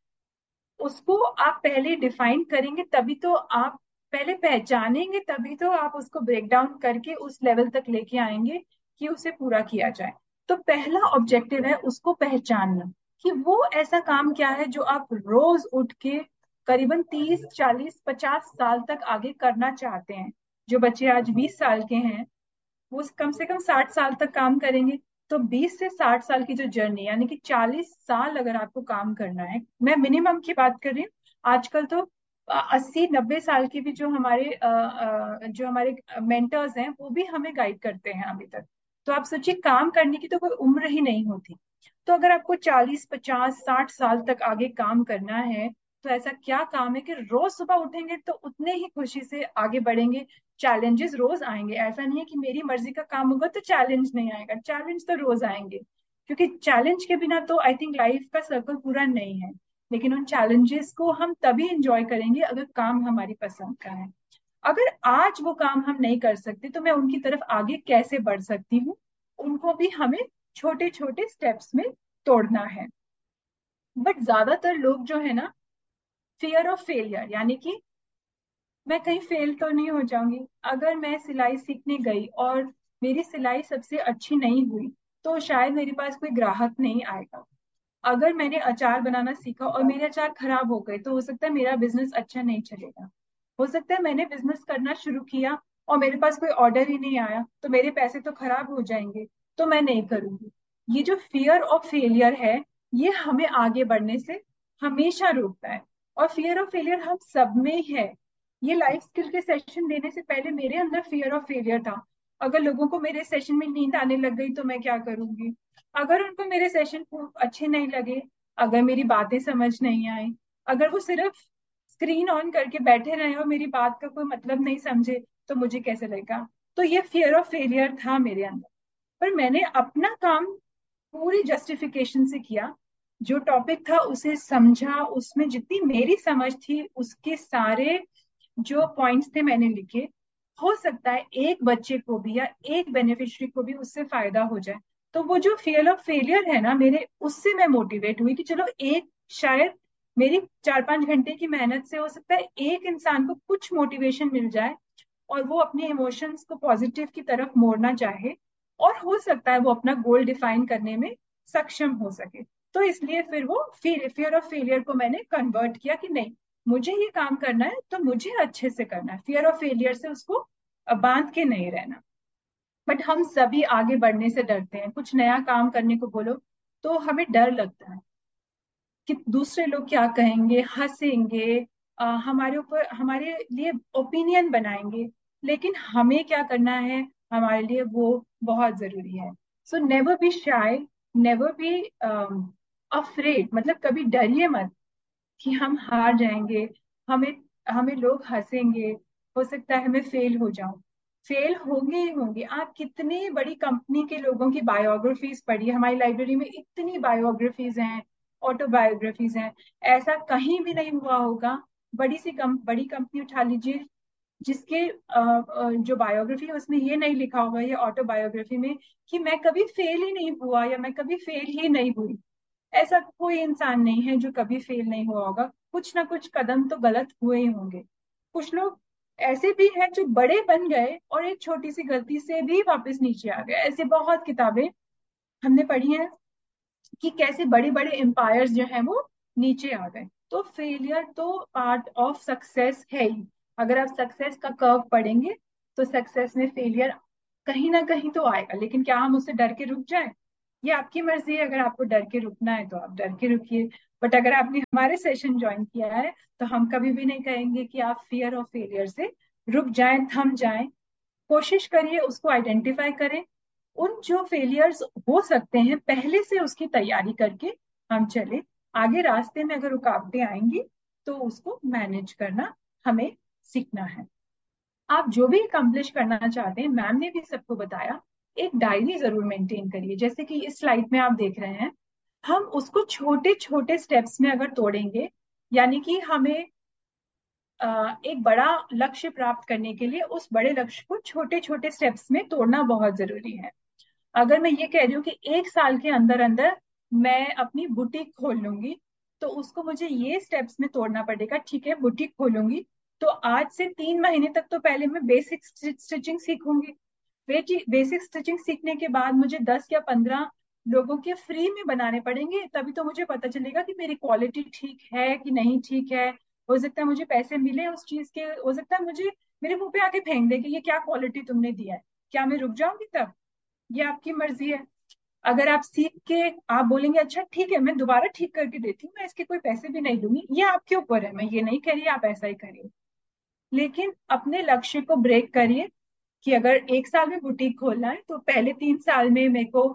उसको आप पहले डिफाइन करेंगे तभी तो आप, पहले पहचानेंगे तभी तो आप उसको ब्रेक डाउन करके उस लेवल तक लेके आएंगे कि उसे पूरा किया जाए। तो पहला ऑब्जेक्टिव है उसको पहचानना, कि वो ऐसा काम क्या है जो आप रोज उठ के करीबन तीस चालीस पचास साल तक आगे करना चाहते हैं। जो बच्चे आज बीस साल के हैं वो कम से कम साठ साल तक काम करेंगे। तो बीस से साठ साल की जो जर्नी, यानी कि चालीस साल अगर आपको काम करना है, मैं मिनिमम की बात कर रही हूँ। आजकल तो अस्सी नब्बे साल के भी जो हमारे अ, अ, जो हमारे मेंटर्स हैं वो भी हमें गाइड करते हैं अभी तक। तो आप सोचिए, काम करने की तो कोई उम्र ही नहीं होती। तो अगर आपको चालीस पचास साठ साल तक आगे काम करना है, तो ऐसा क्या काम है कि रोज सुबह उठेंगे तो उतने ही खुशी से आगे बढ़ेंगे। चैलेंजेस रोज आएंगे, ऐसा नहीं है कि मेरी मर्जी का काम होगा तो चैलेंज नहीं आएगा, चैलेंज तो रोज आएंगे, क्योंकि चैलेंज के बिना तो आई थिंक लाइफ का सर्कल पूरा नहीं है। लेकिन उन चैलेंजेस को हम तभी इंजॉय करेंगे अगर काम हमारी पसंद का है। अगर आज वो काम हम नहीं कर सकते तो मैं उनकी तरफ आगे कैसे बढ़ सकती हूँ, उनको भी हमें छोटे छोटे स्टेप्स में तोड़ना है। बट ज्यादातर लोग जो है ना, फियर ऑफ फेलियर, यानी कि मैं कहीं फेल तो नहीं हो जाऊंगी, अगर मैं सिलाई सीखने गई और मेरी सिलाई सबसे अच्छी नहीं हुई तो शायद मेरे पास कोई ग्राहक नहीं आएगा। अगर मैंने अचार बनाना सीखा और मेरे अचार खराब हो गए तो हो सकता है मेरा बिजनेस अच्छा नहीं चलेगा। हो सकता है मैंने बिजनेस करना शुरू किया और मेरे पास कोई ऑर्डर ही नहीं आया तो मेरे पैसे तो खराब हो जाएंगे, तो मैं नहीं करूंगी। ये जो फियर ऑफ फेलियर है, ये हमें आगे बढ़ने से हमेशा रोकता है। और फियर ऑफ फेलियर हम सब में है। ये लाइफ स्किल के सेशन देने से पहले मेरे अंदर फियर ऑफ फेलियर था। अगर लोगों को मेरे सेशन में नींद आने लग गई तो मैं क्या करूंगी, अगर उनको मेरे सेशन अच्छे नहीं लगे, अगर मेरी बातें समझ नहीं आई, अगर वो सिर्फ स्क्रीन ऑन करके बैठे रहे और मेरी बात का कोई मतलब नहीं समझे, तो मुझे कैसे लगेगा। तो ये फियर ऑफ फेलियर था मेरे अंदर। पर मैंने अपना काम पूरी जस्टिफिकेशन से किया, जो टॉपिक था उसे समझा, उसमें जितनी मेरी समझ थी उसके सारे जो पॉइंट्स थे मैंने लिखे। हो सकता है एक बच्चे को भी या एक बेनिफिशियरी को भी उससे फायदा हो जाए। तो वो जो फियर ऑफ फेलियर है ना मेरे, उससे मैं मोटिवेट हुई कि चलो एक, शायद मेरी चार पांच घंटे की मेहनत से हो सकता है एक इंसान को कुछ मोटिवेशन मिल जाए और वो अपने इमोशंस को पॉजिटिव की तरफ मोड़ना चाहे, और हो सकता है वो अपना गोल डिफाइन करने में सक्षम हो सके। तो इसलिए फिर वो फिर फियर ऑफ फेलियर को मैंने कन्वर्ट किया कि नहीं, मुझे ये काम करना है तो मुझे अच्छे से करना है, फियर ऑफ फेलियर से उसको अ, बांध के नहीं रहना। बट हम सभी आगे बढ़ने से डरते हैं, कुछ नया काम करने को बोलो तो हमें डर लगता है कि दूसरे लोग क्या कहेंगे, हंसेंगे, अ, हमारे ऊपर हमारे लिए ओपिनियन बनाएंगे। लेकिन हमें क्या करना है, हमारे लिए वो बहुत जरूरी है। So never be shy, never be afraid, मतलब कभी डरिए मत कि हम हार जाएंगे, हमें हमें लोग हंसेंगे, हो सकता है मैं फेल हो जाऊं। फेल होंगे ही होंगे। आप कितनी बड़ी कंपनी के लोगों की बायोग्राफीज पढ़िए, हमारी लाइब्रेरी में इतनी बायोग्राफीज हैं, ऑटोबायोग्राफीज हैं, ऐसा कहीं भी नहीं हुआ होगा। बड़ी सी कम बड़ी कंपनी उठा लीजिए, जिसके अ, अ, जो बायोग्राफी है उसमें ये नहीं लिखा होगा, ये ऑटोबायोग्राफी में, कि मैं कभी फेल ही नहीं हुआ या मैं कभी फेल ही नहीं हुई। ऐसा कोई इंसान नहीं है जो कभी फेल नहीं हुआ होगा, कुछ ना कुछ कदम तो गलत हुए ही होंगे। कुछ लोग ऐसे भी हैं जो बड़े बन गए और एक छोटी सी गलती से भी वापस नीचे आ गए। ऐसे बहुत किताबें हमने पढ़ी हैं कि कैसे बड़े बड़े एम्पायर्स जो हैं वो नीचे आ गए। तो फेलियर तो पार्ट ऑफ सक्सेस है ही। अगर आप सक्सेस का कर्व पढ़ेंगे तो सक्सेस में फेलियर कहीं ना कहीं तो आएगा, लेकिन क्या हम उससे डर के रुक जाए? ये आपकी मर्जी है। अगर आपको डर के रुकना है तो आप डर के रुकिए। बट अगर आपने हमारे सेशन ज्वाइन किया है तो हम कभी भी नहीं कहेंगे कि आप फियर ऑफ फेलियर से रुक जाएं, थम जाएं। कोशिश करिए, उसको आइडेंटिफाई करें। उन जो फेलियर्स हो सकते हैं पहले से उसकी तैयारी करके हम चले। आगे रास्ते में अगर रुकावटें आएंगी तो उसको मैनेज करना हमें सीखना है। आप जो भी अकम्प्लिश करना चाहते हैं, मैम ने भी सबको बताया, एक डायरी जरूर मेंटेन करिए। जैसे कि इस स्लाइड में आप देख रहे हैं, हम उसको छोटे छोटे स्टेप्स में अगर तोड़ेंगे, यानी कि हमें अ, एक बड़ा लक्ष्य प्राप्त करने के लिए उस बड़े लक्ष्य को छोटे छोटे स्टेप्स में तोड़ना बहुत जरूरी है। अगर मैं ये कह रही हूँ कि एक साल के अंदर अंदर मैं अपनी बुटीक खोल लूंगी, तो उसको मुझे ये स्टेप्स में तोड़ना पड़ेगा। ठीक है, बुटीक खोलूंगी तो आज से तीन महीने तक तो पहले मैं बेसिक स्टिचिंग सीखूंगी। बेसिक स्टिचिंग सीखने के बाद मुझे दस या पंद्रह लोगों के फ्री में बनाने पड़ेंगे, तभी तो मुझे पता चलेगा कि मेरी क्वालिटी ठीक है कि नहीं ठीक है। हो सकता है मुझे पैसे मिले उस चीज के, हो सकता है मुझे मेरे मुंह पे आके फेंक दे कि ये क्या क्वालिटी तुमने दिया है। क्या मैं रुक जाऊंगी तब? ये आपकी मर्जी है। अगर आप सीख के आप बोलेंगे अच्छा ठीक है मैं दोबारा ठीक करके देती हूँ, मैं इसके कोई पैसे भी नहीं दूंगी, ये आपके ऊपर है। मैं ये नहीं कह रही आप ऐसा ही करिए, लेकिन अपने लक्ष्य को ब्रेक करिए कि अगर एक साल में बुटीक खोलना है तो पहले तीन साल में मेरे को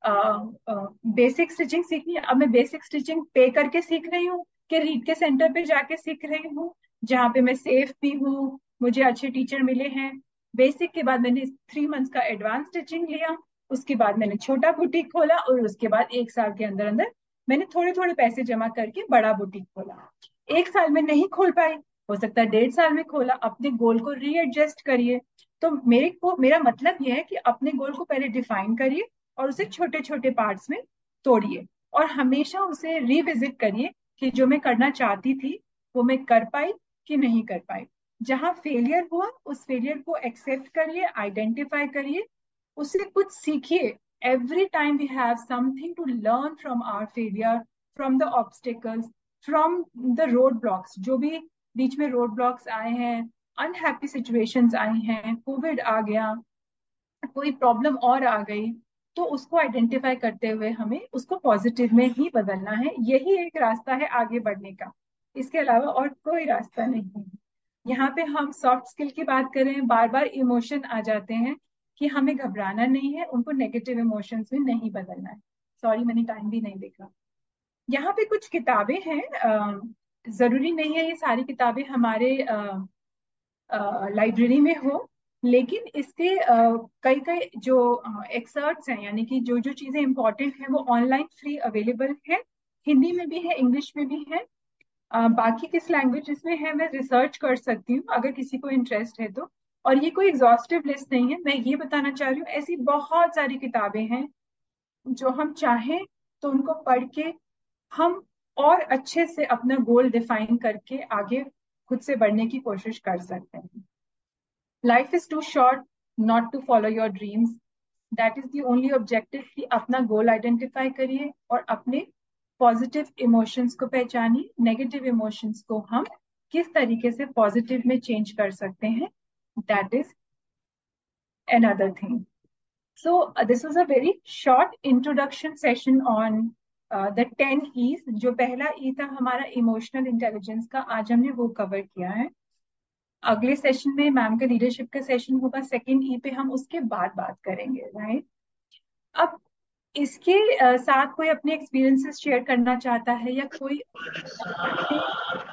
बेसिक स्टिचिंग सीखनी है। अब मैं बेसिक स्टिचिंग पे करके सीख रही हूँ कि रीड के सेंटर पे जाके सीख रही हूँ, जहाँ पे मैं सेफ भी हूँ, मुझे अच्छे टीचर मिले हैं। बेसिक के बाद मैंने थ्री मंथ्स का एडवांस स्टिचिंग लिया, उसके बाद मैंने छोटा बुटीक खोला, और उसके बाद एक साल के अंदर अंदर मैंने थोड़े थोड़े पैसे जमा करके बड़ा बुटीक खोला। एक साल में नहीं खोल पाई, हो सकता है डेढ़ साल में खोला। अपने गोल को रीएडजस्ट करिए। तो मेरे को मेरा मतलब यह है कि अपने गोल को पहले डिफाइन करिए और उसे छोटे छोटे पार्ट्स में तोड़िए, और हमेशा उसे रिविजिट करिए कि जो मैं करना चाहती थी वो मैं कर पाई कि नहीं कर पाई। जहां फेलियर हुआ उस फेलियर को एक्सेप्ट करिए, आइडेंटिफाई करिए, उससे कुछ सीखिए। Every time we have something to learn from our failure, from the obstacles, from the road blocks. जो भी बीच में रोड ब्लॉक्स आए हैं, अनहैप्पी सिचुएशंस आई हैं, कोविड आ गया, कोई प्रॉब्लम और आ गई, तो उसको आइडेंटिफाई करते हुए हमें उसको पॉजिटिव में ही बदलना है। यही एक रास्ता है आगे बढ़ने का, इसके अलावा और कोई रास्ता नहीं है। यहाँ पे हम सॉफ्ट स्किल की बात करें, बार बार इमोशन आ जाते हैं कि हमें घबराना नहीं है, उनको नेगेटिव इमोशंस में नहीं बदलना है। सॉरी मैंने टाइम भी नहीं देखा। यहाँ पे कुछ किताबें हैं, अ, जरूरी नहीं है ये सारी किताबें हमारे लाइब्रेरी में हो, लेकिन इसके कई कई जो एक्सर्ट्स हैं, यानी कि जो जो चीजें इंपॉर्टेंट हैं वो ऑनलाइन फ्री अवेलेबल है। हिंदी में भी है, इंग्लिश में भी है। अ, बाकी किस लैंग्वेजेस में है मैं रिसर्च कर सकती हूँ अगर किसी को इंटरेस्ट है तो। और ये कोई एग्जॉस्टिव लिस्ट नहीं है, मैं ये बताना चाह रही हूँ ऐसी बहुत सारी किताबें हैं जो हम चाहें तो उनको पढ़ के हम और अच्छे से अपना गोल डिफाइन करके आगे खुद से बढ़ने की कोशिश कर सकते हैं। Life is to short not to follow your dreams. That is the only objective कि अपना गोल आइडेंटिफाई करिए और अपने पॉजिटिव इमोशंस को पहचानिए, नेगेटिव इमोशंस को हम किस तरीके से पॉजिटिव में चेंज कर सकते हैं, that is another thing. So uh, this was a very short introduction session on uh, the ten E's. जो पहला ई था हमारा इमोशनल इंटेलिजेंस का, आज हमने वो कवर किया है। अगले सेशन में मैम का लीडरशिप का सेशन होगा, सेकंड ई पे हम उसके बाद बात करेंगे, राइट। अब इसके uh, साथ कोई अपने एक्सपीरियंसेस शेयर करना चाहता है, या कोई अपने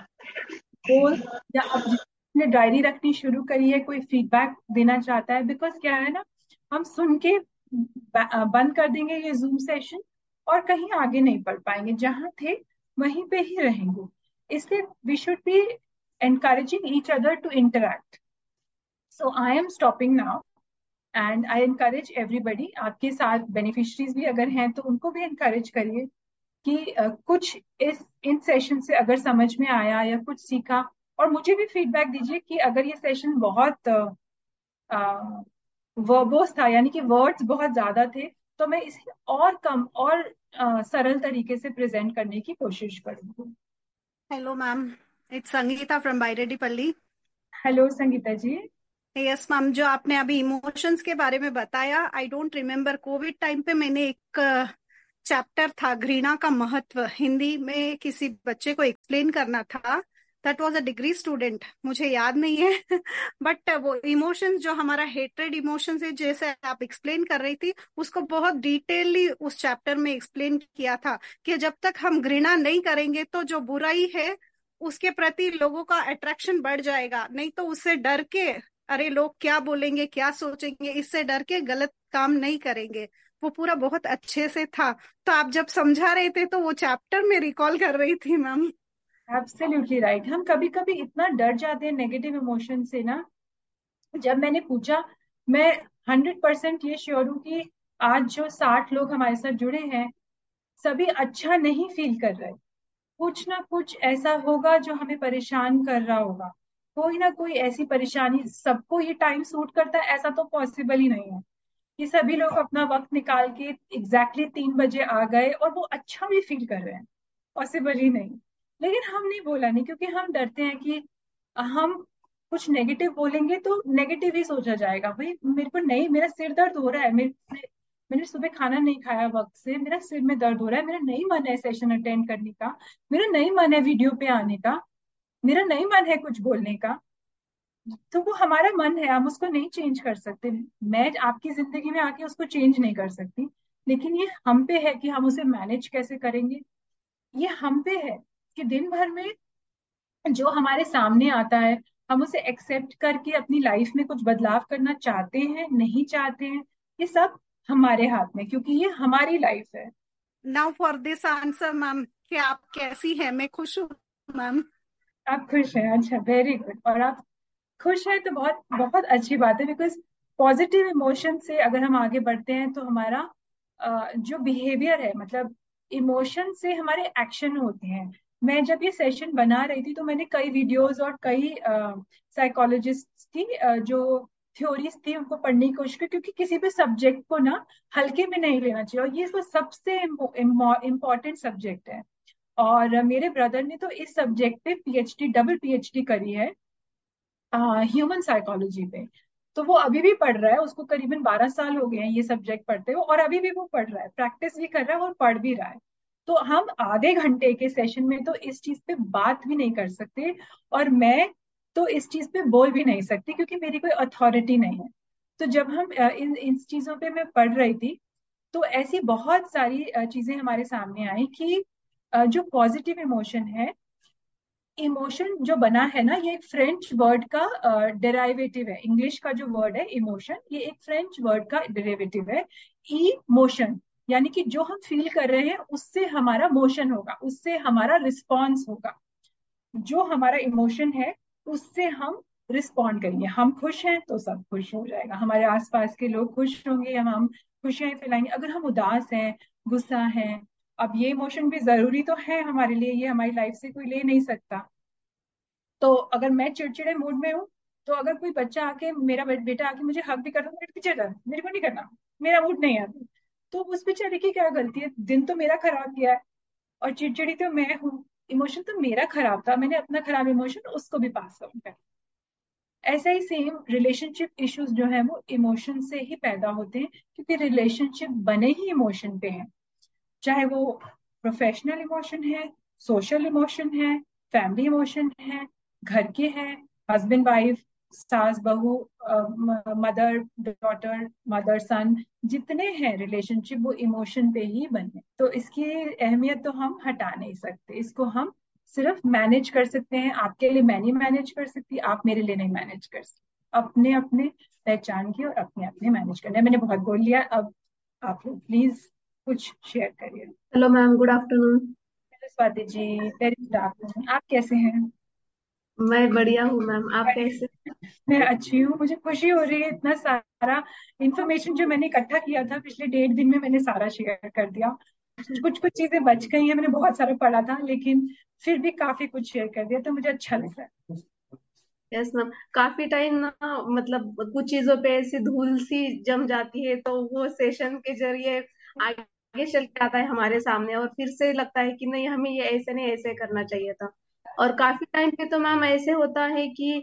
गोल, या अब जिसने डायरी रखनी शुरू करी है कोई फीडबैक देना चाहता है। बिकॉज क्या है ना, हम सुन के ब- बंद कर देंगे ये जूम सेशन और कहीं आगे नहीं बढ़ पाएंगे, जहां थे वहीं पे ही रहेंगे। इसलिए we should be encouraging each other to interact. So I am stopping now and I encourage everybody, आपके साथ बेनिफिशरीज भी अगर हैं तो उनको भी encourage करिए कि अ, कुछ इस इन सेशन से अगर समझ में आया या कुछ सीखा, और मुझे भी फीडबैक दीजिए कि अगर ये सेशन बहुत वर्बोस था, यानी कि वर्ड्स बहुत ज्यादा थे, तो मैं इसे और कम और अ, सरल तरीके से प्रेजेंट करने की कोशिश करूंगी। Hello, ma'am. It's Sangeeta from Bairedipalli. Hello Sangeeta ji. Yes ma'am, जो आपने अभी इमोशंस के बारे में बताया, I don't remember, Covid time पे मैंने एक चैप्टर था घृणा का महत्व, हिंदी में किसी बच्चे को एक्सप्लेन करना था। That was a degree student, मुझे याद नहीं है बट वो इमोशंस, जो हमारा हेट्रेड इमोशंस है, जैसे आप एक्सप्लेन कर रही थी, उसको बहुत डिटेलली उस चैप्टर में एक्सप्लेन किया था कि जब तक हम घृणा नहीं करेंगे तो जो बुराई है उसके प्रति लोगों का अट्रैक्शन बढ़ जाएगा, नहीं तो उससे डर के, अरे लोग क्या बोलेंगे क्या सोचेंगे, इससे डर के गलत काम नहीं करेंगे। वो पूरा बहुत अच्छे से था। तो आप जब समझा रहे थे तो वो चैप्टर में रिकॉल कर रही थी मैम। Absolutely right. हम कभी कभी इतना डर जाते हैं नेगेटिव इमोशन से ना। जब मैंने पूछा, मैं हंड्रेड परसेंट ये श्योर हूँ कि आज जो साठ लोग हमारे साथ जुड़े हैं, सभी अच्छा नहीं फील कर रहे। कुछ ना कुछ ऐसा होगा जो हमें परेशान कर रहा होगा। कोई ना कोई ऐसी परेशानी, सबको ये टाइम सूट करता है ऐसा तो पॉसिबल ही नहीं है कि सभी लोग अपना वक्त निकाल के एग्जैक्टली तीन बजे आ गए और वो अच्छा भी फील कर रहे हैं। पॉसिबल ही नहीं। लेकिन हम नहीं बोला नहीं, क्योंकि हम डरते हैं कि हम कुछ नेगेटिव बोलेंगे तो नेगेटिव ही सोचा जाएगा। भाई मेरे को नहीं, मेरा सिर दर्द हो रहा है, मेरे मैंने सुबह खाना नहीं खाया वक्त से, मेरा सिर में दर्द हो रहा है, मेरा नहीं मन है सेशन अटेंड करने का, मेरा नहीं मन है वीडियो पे आने का, मेरा नहीं मन है कुछ बोलने का। तो वो हमारा मन है, हम उसको नहीं चेंज कर सकते। मैं आपकी जिंदगी में आके उसको चेंज नहीं कर सकती। लेकिन ये हम पे है कि हम उसे मैनेज कैसे करेंगे। ये हम पे है कि दिन भर में जो हमारे सामने आता है, हम उसे एक्सेप्ट करके अपनी लाइफ में कुछ बदलाव करना चाहते हैं नहीं चाहते हैं, ये सब हमारे हाथ में, क्योंकि ये हमारी लाइफ है। Now for this answer ma'am, कि आप कैसी हैं? मैं खुश हूँ मैम। आप खुश हैं? अच्छा, वेरी गुड। और आप खुश हैं तो बहुत बहुत अच्छी बात है, बिकॉज पॉजिटिव इमोशन से अगर हम आगे बढ़ते हैं तो हमारा अ, जो बिहेवियर है, मतलब इमोशन से हमारे एक्शन होते हैं। मैं जब ये सेशन बना रही थी तो मैंने कई वीडियोस और कई साइकोलॉजिस्ट की अ, जो थ्योरीज थी उनको पढ़ने की कोशिश की, क्योंकि किसी भी सब्जेक्ट को ना हल्के में नहीं लेना चाहिए, और ये तो सबसे इम्पोर्टेंट सब्जेक्ट है। और मेरे ब्रदर ने तो इस सब्जेक्ट पे पीएचडी, डबल पीएचडी करी है, ह्यूमन साइकोलॉजी पे। तो वो अभी भी पढ़ रहा है, उसको करीबन बारह साल हो गए हैं ये सब्जेक्ट पढ़ते हुए, और अभी भी वो पढ़ रहा है, प्रैक्टिस भी कर रहा है और पढ़ भी रहा है। तो हम आधे घंटे के सेशन में तो इस चीज पे बात भी नहीं कर सकते, और मैं तो इस चीज पे बोल भी नहीं सकती क्योंकि मेरी कोई अथॉरिटी नहीं है। तो जब हम अ, इन इन चीजों पे मैं पढ़ रही थी, तो ऐसी बहुत सारी अ, चीजें हमारे सामने आई कि अ, जो पॉजिटिव इमोशन है, इमोशन जो बना है ना, ये एक फ्रेंच वर्ड का डेराइवेटिव है। इंग्लिश का जो वर्ड है इमोशन, ये एक फ्रेंच वर्ड का डेरिवेटिव है। ई मोशन, यानी कि जो हम फील कर रहे हैं उससे हमारा मोशन होगा, उससे हमारा रिस्पॉन्स होगा। जो हमारा इमोशन है उससे हम रिस्पॉन्ड करेंगे। हम खुश हैं तो सब खुश हो जाएगा, हमारे आसपास के लोग खुश होंगे, हम हम खुशियां फैलाएंगे। अगर हम उदास हैं, गुस्सा हैं, अब ये इमोशन भी जरूरी तो है हमारे लिए, ये हमारी लाइफ से कोई ले नहीं सकता। तो अगर मैं चिड़चिड़े मूड में हूँ, तो अगर कोई बच्चा आके, मेरा बे- बेटा आके मुझे हक भी कर दो, मेरे पीछे डर, मेरे को नहीं करना, मेरा मूड नहीं है अभी, तो उस बेचारे की क्या गलती है? दिन तो मेरा खराब गया है, और चिड़चिड़ी तो मैं हूँ, इमोशन तो मेरा खराब था, मैंने अपना खराब इमोशन उसको भी पास ऑन कर। ऐसा ही सेम रिलेशनशिप इश्यूज जो है वो इमोशन से ही पैदा होते हैं, क्योंकि रिलेशनशिप बने ही इमोशन पे हैं। चाहे वो प्रोफेशनल इमोशन है, सोशल इमोशन है, फैमिली इमोशन है, घर के हैं, हस्बैंड वाइफ, सास बहू, मदर डॉटर, मदर सन, जितने हैं रिलेशनशिप वो इमोशन पे ही बने। तो इसकी अहमियत तो हम हटा नहीं सकते, इसको हम सिर्फ मैनेज कर सकते हैं। आपके लिए मैं नहीं मैनेज कर सकती, आप मेरे लिए नहीं मैनेज कर सकते। अपने अपने पहचान की और अपने अपने मैनेज करने। मैंने बहुत बोल लिया, अब आप लोग प्लीज कुछ शेयर करिए। Hello ma'am, good afternoon. Hello Swati ji, very good afternoon. आप कैसे हैं? मैं बढ़िया हूँ मैम, आप कैसे? मैं अच्छी हूँ। मुझे खुशी हो रही है, इतना सारा इंफॉर्मेशन जो मैंने इकट्ठा किया था पिछले डेढ़ दिन में, मैंने सारा शेयर कर दिया। कुछ कुछ चीजें बच गई हैं, मैंने बहुत सारा पढ़ा था लेकिन फिर भी काफी कुछ शेयर कर दिया, तो मुझे अच्छा लग रहा है। यस मैम, काफी टाइम ना, मतलब कुछ चीजों पे ऐसी धूल सी जम जाती है तो वो सेशन के जरिए आगे चल के आता है हमारे सामने, और फिर से लगता है कि नहीं, हमें ये ऐसे नहीं, ऐसे करना चाहिए था। और काफी टाइम पे तो मैम ऐसे होता है कि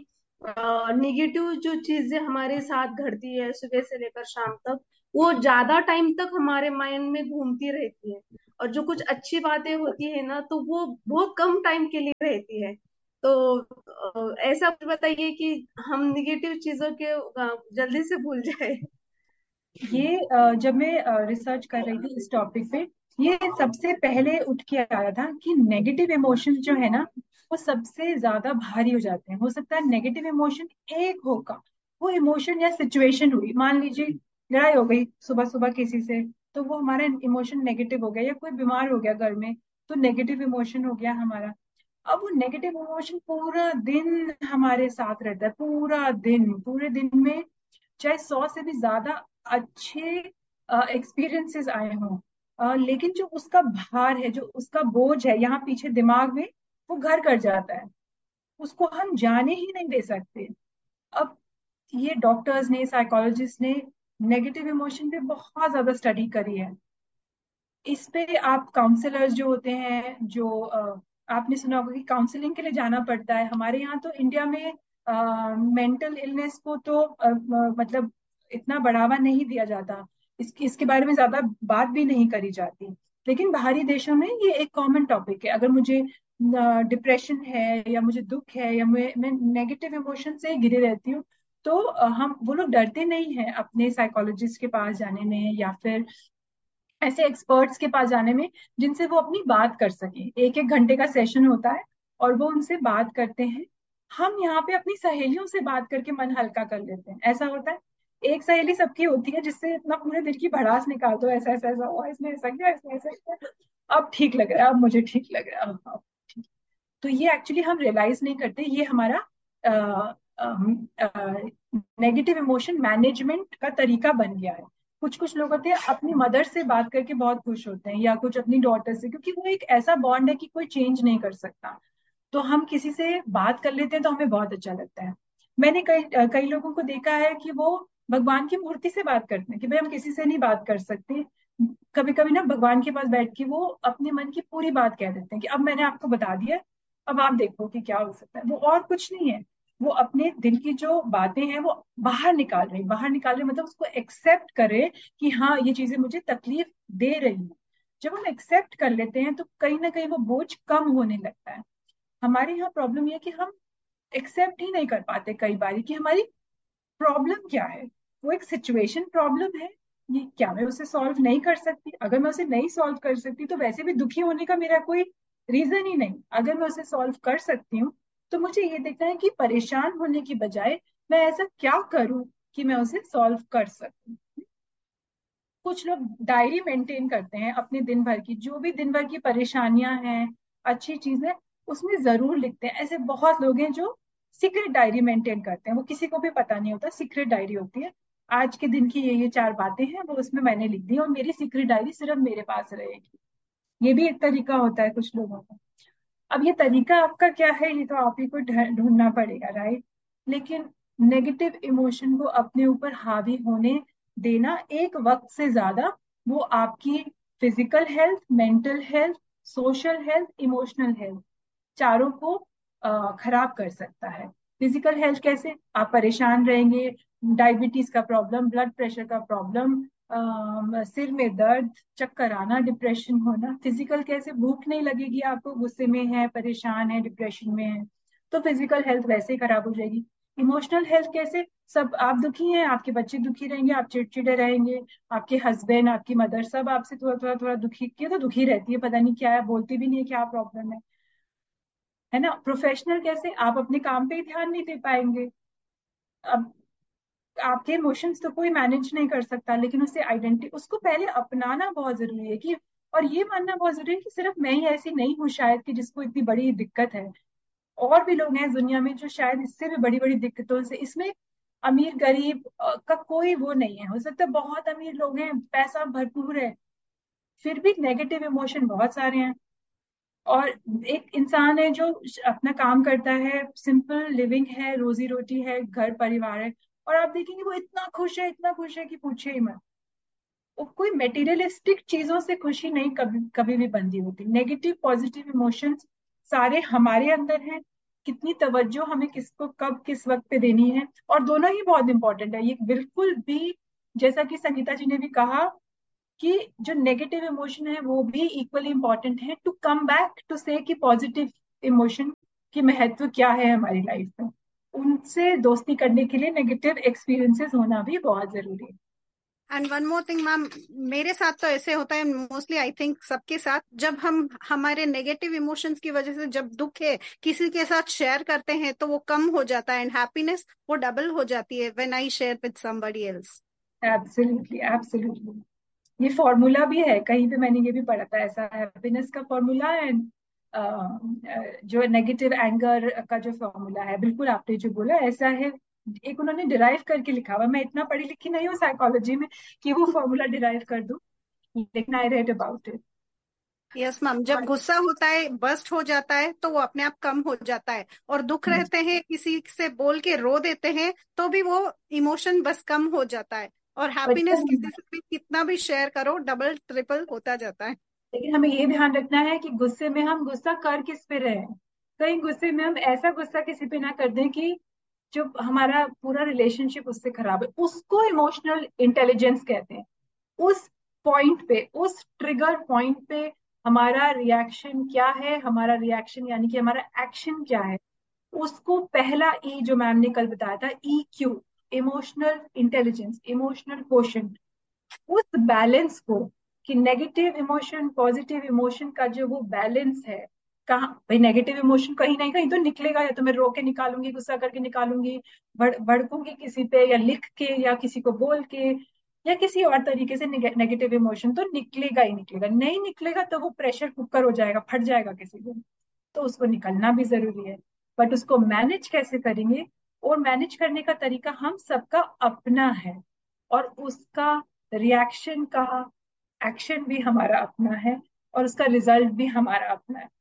निगेटिव जो चीजें हमारे साथ घटती है सुबह से लेकर शाम तक, वो ज्यादा टाइम तक हमारे माइंड में घूमती रहती है। और जो कुछ अच्छी बातें होती है ना, तो वो बहुत कम टाइम के लिए रहती है। तो अ, ऐसा कुछ बताइए कि हम निगेटिव चीजों के अ, जल्दी से भूल जाए। ये अ, जब मैं रिसर्च कर रही थी इस टॉपिक पे, ये सबसे पहले उठ के आया था कि नेगेटिव इमोशंस जो है ना, वो सबसे ज्यादा भारी हो जाते हैं। हो सकता है नेगेटिव इमोशन एक होगा, वो इमोशन या सिचुएशन हुई, मान लीजिए लड़ाई हो गई सुबह सुबह किसी से, तो वो हमारा इमोशन नेगेटिव हो गया, या कोई बीमार हो गया घर में, तो नेगेटिव इमोशन हो गया हमारा। अब वो नेगेटिव इमोशन पूरा दिन हमारे साथ रहता है, पूरा दिन, पूरे दिन में चाहे सौ से भी ज्यादा अच्छे एक्सपीरियंसेस आए हों, अ, लेकिन जो उसका भार है, जो उसका बोझ है यहाँ पीछे दिमाग में, वो घर कर जाता है, उसको हम जाने ही नहीं दे सकते। अब ये डॉक्टर्स ने, साइकोलॉजिस्ट ने नेगेटिव इमोशन पे बहुत ज्यादा स्टडी करी है। इस पे आप काउंसलर्स जो होते हैं, जो अ, आपने सुना होगा कि काउंसलिंग के लिए जाना पड़ता है। हमारे यहाँ तो इंडिया में मेंटल इलनेस को तो अ, अ, मतलब इतना बढ़ावा नहीं दिया जाता, इसकी इसके बारे में ज्यादा बात भी नहीं करी जाती। लेकिन बाहरी देशों में ये एक कॉमन टॉपिक है। अगर मुझे डिप्रेशन है, या मुझे दुख है, या मैं मैं नेगेटिव इमोशन से घिरे रहती हूँ, तो अ, हम वो लोग डरते नहीं हैं अपने साइकोलॉजिस्ट के पास जाने में, या फिर ऐसे एक्सपर्ट्स के पास जाने में जिनसे वो अपनी बात कर सके। एक एक घंटे का सेशन होता है और वो उनसे बात करते हैं। हम यहाँ पे अपनी सहेलियों से बात करके मन हल्का कर लेते हैं, ऐसा होता है। एक सहेली सबकी होती है जिससे इतना पूरे दिल की भड़ास निकाल दो, ऐसा ऐसा ऐसा हुआ, इसने ऐसा किया, इसने ऐसा किया, अब ठीक लग रहा है, अब मुझे ठीक लग रहा है, अब अब ठीक। तो ये एक्चुअली हम रियलाइज नहीं करते, ये हमारा नेगेटिव इमोशन मैनेजमेंट का तरीका बन गया है। कुछ कुछ लोग होते हैं अपनी मदर से बात करके बहुत खुश होते हैं, या कुछ अपनी डॉटर से, क्योंकि वो एक ऐसा बॉन्ड है कि कोई चेंज नहीं कर सकता। तो हम किसी से बात कर लेते हैं तो हमें बहुत अच्छा लगता है। मैंने कई अ, कई लोगों को देखा है कि वो भगवान की मूर्ति से बात करते हैं, कि भाई हम किसी से नहीं बात कर सकते। कभी कभी ना भगवान के पास बैठ के वो अपने मन की पूरी बात कह देते हैं कि अब मैंने आपको बता दिया, अब आप देखो कि क्या हो सकता है। वो और कुछ नहीं है, वो अपने दिल की जो बातें हैं वो बाहर निकाल रहे, बाहर निकाल रहे मतलब उसको एक्सेप्ट करे कि हाँ ये चीजें मुझे तकलीफ दे रही हैं। जब हम एक्सेप्ट कर लेते हैं तो कहीं ना कहीं वो बोझ कम होने लगता है। हमारे यहाँ प्रॉब्लम ये है कि हम एक्सेप्ट ही नहीं कर पाते कई बार कि हमारी प्रॉब्लम क्या है। वो एक सिचुएशन प्रॉब्लम है, ये क्या मैं उसे सॉल्व नहीं कर सकती? अगर मैं उसे नहीं सॉल्व कर सकती तो वैसे भी दुखी होने का मेरा कोई रीजन ही नहीं। अगर मैं उसे सॉल्व कर सकती हूँ तो मुझे ये देखना है कि परेशान होने की बजाय मैं ऐसा क्या करूं कि मैं उसे सॉल्व कर सकूं। कुछ लोग डायरी मेंटेन करते हैं अपने दिन भर की, जो भी दिन भर की परेशानियां हैं, अच्छी चीजें, उसमें जरूर लिखते हैं। ऐसे बहुत लोग हैं जो सीक्रेट डायरी मेंटेन करते हैं, वो किसी को भी पता नहीं होता, सीक्रेट डायरी होती है। आज के दिन की ये ये चार बातें हैं, वो उसमें मैंने लिख दी और मेरी सीक्रेट डायरी सिर्फ मेरे पास रहेगी। ये भी एक तरीका होता है कुछ लोगों का। अब ये तरीका आपका क्या है, ये तो आप ही को ढ- ढूंढना पड़ेगा, राइट? लेकिन नेगेटिव इमोशन को अपने ऊपर हावी होने देना एक वक्त से ज्यादा, वो आपकी physical health, mental health, social health, emotional health, चारों को अ, खराब कर सकता है। फिजिकल हेल्थ कैसे? आप परेशान रहेंगे, डायबिटीज का प्रॉब्लम, ब्लड प्रेशर का प्रॉब्लम, सिर में दर्द, चक्कर आना, डिप्रेशन होना। फिजिकल कैसे? भूख नहीं लगेगी आपको, गुस्से में है, परेशान है, डिप्रेशन में है, तो फिजिकल हेल्थ वैसे ही खराब हो जाएगी। इमोशनल हेल्थ कैसे? सब आप दुखी हैं, आपके बच्चे दुखी रहेंगे, आप चिड़चिड़े रहेंगे, आपके हस्बैंड, आपकी मदर, सब आपसे थोड़ा थोड़ा थोड़ा दुखी, की तो दुखी रहती है, पता नहीं क्या है, बोलती भी नहीं है क्या प्रॉब्लम है है ना? प्रोफेशनल कैसे? आप अपने काम पे ही ध्यान नहीं दे पाएंगे। अब आपके इमोशंस तो कोई मैनेज नहीं कर सकता, लेकिन उसे आइडेंटिटी, उसको पहले अपनाना बहुत जरूरी है कि, और ये मानना बहुत जरूरी है कि सिर्फ मैं ही ऐसी नहीं हूँ शायद कि जिसको इतनी बड़ी दिक्कत है। और भी लोग हैं दुनिया में जो शायद इससे भी बड़ी बड़ी दिक्कतों से, इसमें अमीर गरीब अ, का कोई वो नहीं है। हो सकता है बहुत अमीर लोग हैं, पैसा भरपूर है, फिर भी नेगेटिव इमोशन बहुत सारे हैं। और एक इंसान है जो अपना काम करता है, सिंपल लिविंग है, रोजी रोटी है, घर परिवार है, और आप देखेंगे वो इतना खुश है, इतना खुश है कि पूछे ही मत। वो कोई मेटीरियलिस्टिक चीजों से खुशी नहीं कभी कभी भी बंधी होती। नेगेटिव पॉजिटिव इमोशंस सारे हमारे अंदर हैं, कितनी तवज्जो हमें किसको कब किस वक्त पे देनी है, और दोनों ही बहुत इंपॉर्टेंट है। ये बिल्कुल भी, जैसा कि संगीता जी ने भी कहा, कि जो नेगेटिव इमोशन है वो भी इक्वली इंपॉर्टेंट है टू कम बैक टू से कि पॉजिटिव इमोशन की महत्व क्या है हमारी लाइफ में। उनसे दोस्ती करने के लिए नेगेटिव एक्सपीरियंसेस होना भी बहुत जरूरी है। And one more thing ma'am, मेरे साथ तो ऐसे होता है, मोस्टली आई थिंक सबके साथ, जब हम हमारे नेगेटिव इमोशंस की वजह से जब दुख है किसी के साथ शेयर करते हैं तो वो कम हो जाता है, एंड हैप्पीनेस वो डबल हो जाती है when I share with somebody else. Absolutely, absolutely. ये फॉर्मूला भी है, कहीं पे मैंने ये भी पढ़ा था ऐसा, हैप्पीनेस का फॉर्मूला एंड जो नेगेटिव एंगर का जो फॉर्मूला है, बिल्कुल आपने जो बोला ऐसा है। एक उन्होंने डिराइव करके लिखा हुआ, मैं इतना पढ़ी लिखी नहीं हूँ साइकोलॉजी में कि वो फॉर्मूला डिराइव कर दूं, लेकिन I read about it. Yes ma'am, जब गुस्सा होता है बस्ट हो जाता है तो वो अपने आप कम हो जाता है, और दुख रहते हैं किसी से बोल के रो देते हैं तो भी वो इमोशन बस कम हो जाता है, और हैप्पीनेस बचपन किसी में, से भी कितना भी शेयर करो डबल ट्रिपल होता जाता है। लेकिन हमें ये ध्यान रखना है कि गुस्से में हम गुस्सा कर किस पे रहे हैं। कहीं गुस्से में हम ऐसा गुस्सा किसी पे ना कर दें कि जो हमारा पूरा रिलेशनशिप उससे खराब है। उसको इमोशनल इंटेलिजेंस कहते हैं। उस पॉइंट पे, उस ट्रिगर पॉइंट पे हमारा रिएक्शन क्या है, हमारा रिएक्शन यानी कि हमारा एक्शन क्या है, उसको पहला ई जो मैम ने कल बताया था, E Q, emotional intelligence, emotional quotient, उस बैलेंस को, कि नेगेटिव इमोशन पॉजिटिव इमोशन का जो वो बैलेंस है, कहाँ भाई नेगेटिव इमोशन कहीं ना कहीं तो निकलेगा, या तो मैं रो के निकालूंगी, गुस्सा करके निकालूंगी, भड़ भड़कूंगी किसी पे, या लिख के, या किसी को बोल के, या किसी और तरीके से नेगेटिव इमोशन तो निकलेगा ही निकलेगा। नहीं निकलेगा तो वो प्रेशर कुकर हो जाएगा, फट जाएगा किसी दिन। तो उसको निकलना भी जरूरी है, बट उसको मैनेज कैसे करेंगे, और मैनेज करने का तरीका हम सबका अपना है, और उसका रिएक्शन का एक्शन भी हमारा अपना है, और उसका रिजल्ट भी हमारा अपना है,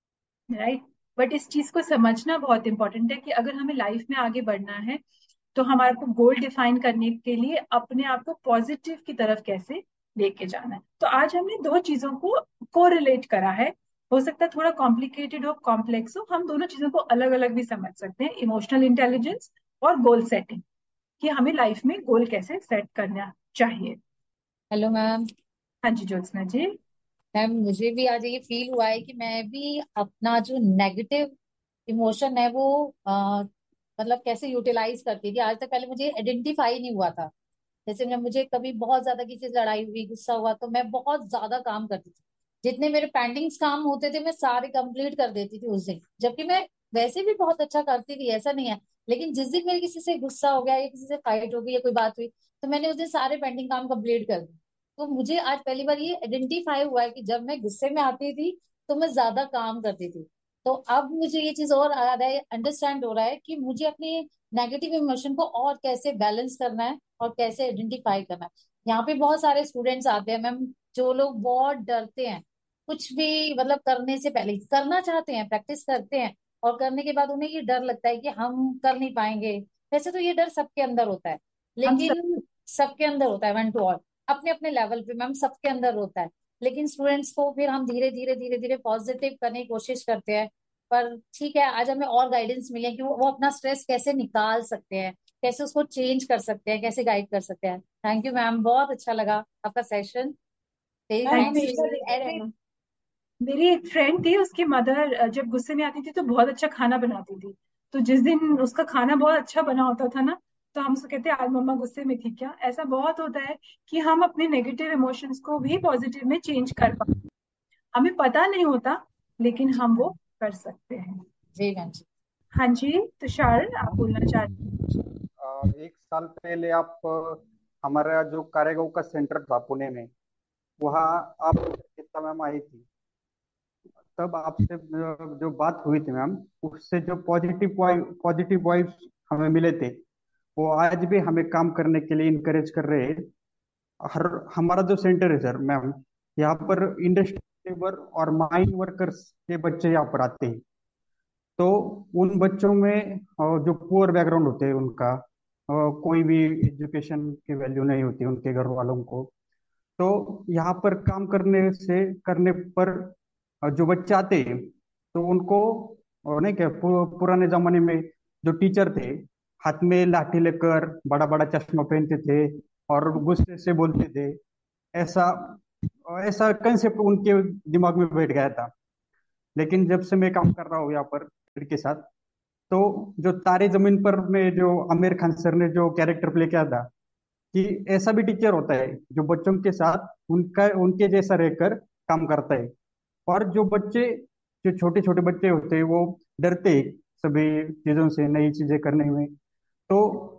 राइट। बट इस चीज को समझना बहुत इंपॉर्टेंट है कि अगर हमें लाइफ में आगे बढ़ना है तो हमारे को गोल डिफाइन करने के लिए अपने आप को पॉजिटिव की तरफ कैसे लेके जाना है। तो आज हमने दो चीजों को कोरिलेट करा है। हो सकता है थोड़ा कॉम्प्लिकेटेड हो, कॉम्प्लेक्स हो, हम दोनों चीजों को अलग अलग भी समझ सकते हैं, इमोशनल इंटेलिजेंस और गोल सेटिंग, कि हमें लाइफ में गोल कैसे सेट करना चाहिए। Hello ma'am. हाँ जी ज्योत्सना जी। मैम मुझे भी आज ये फील हुआ है कि मैं भी अपना जो नेगेटिव इमोशन है वो अ, मतलब कैसे यूटिलाइज करती थी। आज तक पहले मुझे आइडेंटिफाई नहीं हुआ था। जैसे मैं मुझे कभी बहुत ज्यादा किसी से लड़ाई हुई, गुस्सा हुआ, तो मैं बहुत ज्यादा काम करती थी। जितने मेरे पेंडिंग्स काम होते थे मैं सारे कंप्लीट कर देती थी उस दिन, जबकि मैं वैसे भी बहुत अच्छा करती थी, ऐसा नहीं है। लेकिन जिस दिन मेरे किसी से गुस्सा हो गया या किसी से फाइट हो गई या कोई बात हुई, तो मैंने उस दिन सारे पेंडिंग काम कंप्लीट कर दिए। तो मुझे आज पहली बार ये आइडेंटिफाई हुआ है कि जब मैं गुस्से में आती थी तो मैं ज्यादा काम करती थी। तो अब मुझे ये चीज और आ रहा है, अंडरस्टैंड हो रहा है कि मुझे अपने नेगेटिव इमोशन को और कैसे बैलेंस करना है और कैसे आइडेंटिफाई करना है। यहाँ पे बहुत सारे स्टूडेंट्स आते हैं मैम, जो लोग बहुत डरते हैं कुछ भी, मतलब करने से पहले करना चाहते हैं, प्रैक्टिस करते हैं, और करने के बाद उन्हें ये डर लगता है कि हम कर नहीं पाएंगे। वैसे तो ये डर सबके अंदर होता है, हम सब। लेकिन सबके अंदर होता है, वन टू ऑल, अपने अपने लेवल पे मैम सबके अंदर होता है। लेकिन स्टूडेंट्स को फिर हम धीरे धीरे धीरे धीरे पॉजिटिव करने की कोशिश करते हैं। पर ठीक है, आज हमें और गाइडेंस मिले कि वो, वो अपना स्ट्रेस कैसे निकाल सकते हैं, कैसे उसको चेंज कर सकते हैं, कैसे गाइड कर सकते हैं। थैंक यू मैम, बहुत अच्छा लगा आपका सेशन। Ma'am thank thanks. हमेशा यू। देते ऐसे रहना। मेरी एक फ्रेंड थी, उसकी मदर जब गुस्से में आती थी तो बहुत अच्छा खाना बनाती थी। तो जिस दिन उसका खाना बहुत अच्छा बना होता था ना, तो हम उसको कहते आज मम्मा गुस्से में थी क्या। ऐसा बहुत होता है कि हम अपने नेगेटिव इमोशंस को भी पॉजिटिव में चेंज कर पाते, हमें पता नहीं होता, लेकिन हम वो कर सकते हैं। जी मैम जी। हाँ जी, तुषार आप बोलना चाहते अ, एक साल पहले आप अ, हमारा जो कारेगांव का सेंटर था पुणे में, वहाँ आप गीता मैम आई थी। तब आपसे अ, जो बात हुई थी मैम, उससे जो पॉजिटिव पॉजिटिव वाइब्स हमें मिले थे, वो आज भी हमें काम करने के लिए इनकरेज कर रहे हैं। हर हमारा जो सेंटर है सर मैम, यहाँ पर इंडस्ट्री लेबर और माइन वर्कर्स के बच्चे यहाँ पर आते हैं। तो उन बच्चों में अ, जो पुअर बैकग्राउंड होते हैं उनका, अ, कोई भी एजुकेशन की वैल्यू नहीं होती उनके घर वालों को। तो यहाँ पर काम करने से करने पर अ, जो बच्चे आते हैं तो उनको और नहीं क्या पु, पुराने जमाने में जो टीचर थे, हाथ में लाठी लेकर बड़ा बड़ा चश्मा पहनते थे और गुस्से से बोलते थे, ऐसा ऐसा कंसेप्ट उनके दिमाग में बैठ गया था। लेकिन जब से मैं काम कर रहा हूँ यहाँ पर के साथ, तो जो तारे जमीन पर में जो आमिर खान सर ने जो कैरेक्टर प्ले किया था, कि ऐसा भी टीचर होता है जो बच्चों के साथ उनका उनके जैसा रहकर काम करता है। और जो बच्चे, जो छोटे छोटे बच्चे होते हैं, वो डरते हैं सभी चीजों से, नई चीजें करने में। तो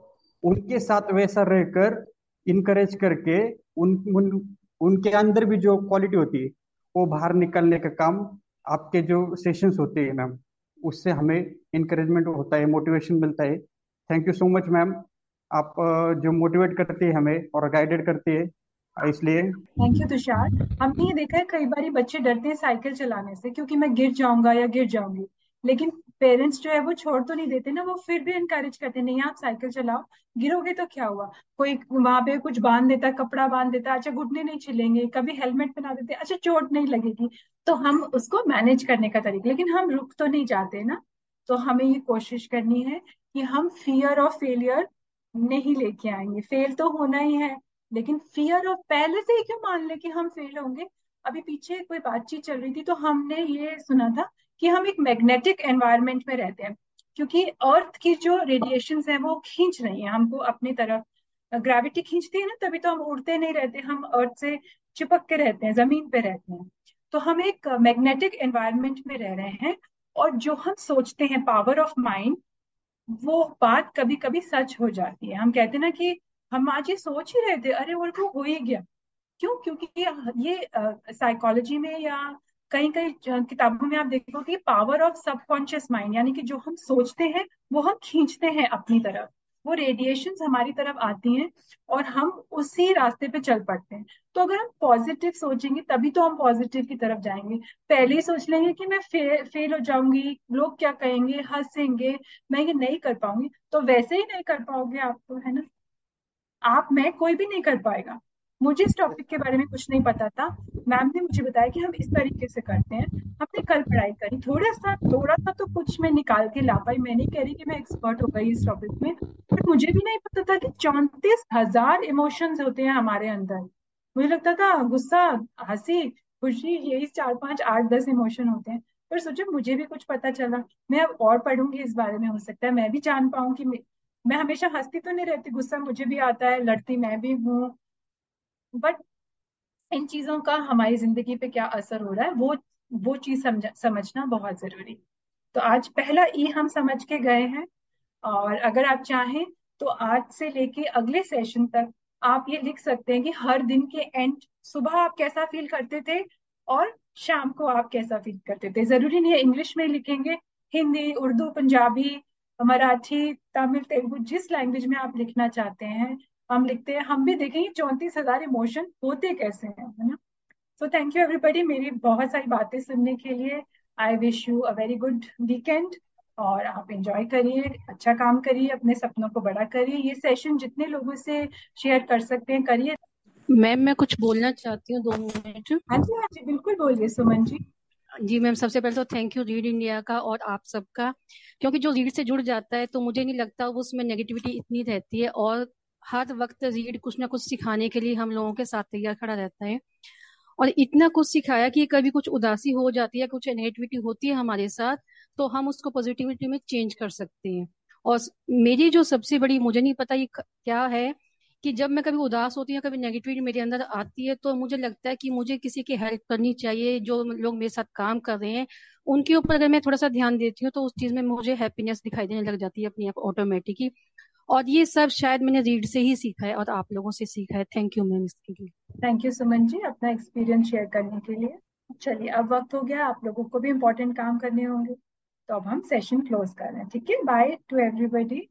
उनके साथ वैसा रहकर इनकरेज करके उन, उन उनके अंदर भी जो क्वालिटी होती है वो बाहर निकालने का काम आपके जो सेशंस होते हैं मैम, उससे हमें इनकरेजमेंट होता है, मोटिवेशन मिलता है। Thank you so much ma'am. आप अ, जो मोटिवेट करती है हमें और गाइडेड करती है, इसलिए। Thank you Tushar. हमने ये देखा है कई बार बच्चे डरते हैं साइकिल चलाने से, क्योंकि मैं गिर जाऊंगा या गिर जाऊंगी। लेकिन पेरेंट्स जो है वो छोड़ तो नहीं देते ना, वो फिर भी इनकरेज करते हैं, नहीं आप साइकिल चलाओ, गिरोगे तो क्या हुआ, कोई वहां पे कुछ बांध देता, कपड़ा बांध देता, अच्छा घुटने नहीं छिलेंगे, कभी हेलमेट पहना देते, अच्छा चोट नहीं लगेगी। तो हम उसको मैनेज करने का तरीका, लेकिन हम रुक तो नहीं जाते ना। तो हमें ये कोशिश करनी है कि हम फियर ऑफ फेलियर नहीं लेके आएंगे। फेल तो होना ही है, लेकिन फियर ऑफ पहले से ही क्यों मान ले कि हम फेल होंगे। अभी पीछे कोई बातचीत चल रही थी तो हमने ये सुना था कि हम एक मैग्नेटिक एनवायरनमेंट में रहते हैं, क्योंकि अर्थ की जो रेडिएशंस हैं वो खींच रही हैं हमको अपनी तरफ। ग्रेविटी खींचती है ना, तभी तो हम उड़ते नहीं रहते, हम अर्थ से चिपक के रहते हैं, जमीन पे रहते हैं। तो हम एक मैग्नेटिक एनवायरनमेंट में रह रहे हैं। और जो हम सोचते हैं, पावर ऑफ माइंड, वो बात कभी कभी सच हो जाती है। हम कहते हैं ना कि हम आज ये सोच ही रहे थे, अरे वो तो हो ही गया। क्यों? क्योंकि ये ये साइकोलॉजी में या कई कई किताबों में आप देखोगे, पावर ऑफ सबकॉन्शियस माइंड, यानी कि जो हम सोचते हैं वो हम खींचते हैं अपनी तरफ, वो रेडिएशंस हमारी तरफ आती हैं और हम उसी रास्ते पे चल पड़ते हैं। तो अगर हम पॉजिटिव सोचेंगे तभी तो हम पॉजिटिव की तरफ जाएंगे। पहले ही सोच लेंगे कि मैं फे, फेल हो जाऊंगी, लोग क्या कहेंगे, हंसेंगे, मैं ये नहीं कर पाऊंगी, तो वैसे ही नहीं कर पाओगे आप, तो है ना। आप, मैं, कोई भी नहीं कर पाएगा। मुझे इस टॉपिक के बारे में कुछ नहीं पता था, मैम ने मुझे बताया कि हम इस तरीके से करते हैं। हमने कल पढ़ाई करी, थोड़ा सा थोड़ा सा तो कुछ मैं निकाल के ला पाई। मैं नहीं कह रही कि मैं एक्सपर्ट हो गई इस टॉपिक में, बट मुझे भी नहीं पता था कि चौंतीस हजार इमोशंस होते हैं हमारे अंदर। मुझे लगता था गुस्सा, हंसी, खुशी, यही चार पांच आठ दस इमोशन होते हैं। पर सोचो, मुझे भी कुछ पता चला। मैं अब और पढ़ूंगी इस बारे में, हो सकता है मैं भी जान पाऊं कि मैं हमेशा हंसती तो नहीं रहती, गुस्सा मुझे भी आता है, लड़ती मैं भी हूँ। बट इन चीजों का हमारी जिंदगी पे क्या असर हो रहा है, वो वो चीज समझ समझना बहुत जरूरी। तो आज पहला ई हम समझ के गए हैं। और अगर आप चाहें तो आज से लेके अगले सेशन तक आप ये लिख सकते हैं कि हर दिन के एंड, सुबह आप कैसा फील करते थे और शाम को आप कैसा फील करते थे। जरूरी नहीं है इंग्लिश में ही लिखेंगे, हिंदी, उर्दू, पंजाबी, मराठी, तमिल, तेलुगु, जिस लैंग्वेज में आप लिखना चाहते हैं हम लिखते हैं। हम भी देखेंगे चौंतीस हजार इमोशन होते कैसे हैं, है ना। सो थैंक यू एवरीबॉडी मेरी बहुत सारी बातें सुनने के लिए। I wish you a very good weekend. और आप एंजॉय करिए, अच्छा काम करिए, अपने सपनों को बड़ा करिए। ये सेशन जितने लोगों से शेयर कर सकते हैं करिए। मैम मैं कुछ बोलना चाहती हूँ, दो मिनट। हाँ जी, हाँ जी, बिल्कुल बोलिए सुमन जी। जी मैम, सबसे पहले तो थैंक यू रीड इंडिया का और आप सबका, क्योंकि जो रीड से जुड़ जाता है तो मुझे नहीं लगता उसमें नेगेटिविटी इतनी रहती है। और हर वक्त रीड कुछ ना कुछ सिखाने के लिए हम लोगों के साथ तैयार खड़ा रहता है। और इतना कुछ सिखाया कि कभी कुछ उदासी हो जाती है, कुछ नेगेटिविटी होती है हमारे साथ, तो हम उसको पॉजिटिविटी में चेंज कर सकते हैं। और मेरी जो सबसे बड़ी, मुझे नहीं पता ये क- क्या है, कि जब मैं कभी उदास होती हूँ, कभी नेगेटिविटी मेरे अंदर आती है, तो मुझे लगता है कि मुझे किसी की हेल्प करनी चाहिए। जो लोग मेरे साथ काम कर रहे हैं उनके ऊपर अगर मैं थोड़ा सा ध्यान देती हूँ तो उस चीज में मुझे हैप्पीनेस दिखाई देने लग जाती है अपनी आप ऑटोमेटिक ही। और ये सब शायद मैंने रीड से ही सीखा है और आप लोगों से सीखा है। थैंक यू मैम इसके लिए। थैंक यू सुमन जी अपना एक्सपीरियंस शेयर करने के लिए। चलिए, अब वक्त हो गया, आप लोगों को भी इम्पोर्टेंट काम करने होंगे, तो अब हम सेशन क्लोज कर रहे हैं। ठीक है, बाय टू एवरीबॉडी।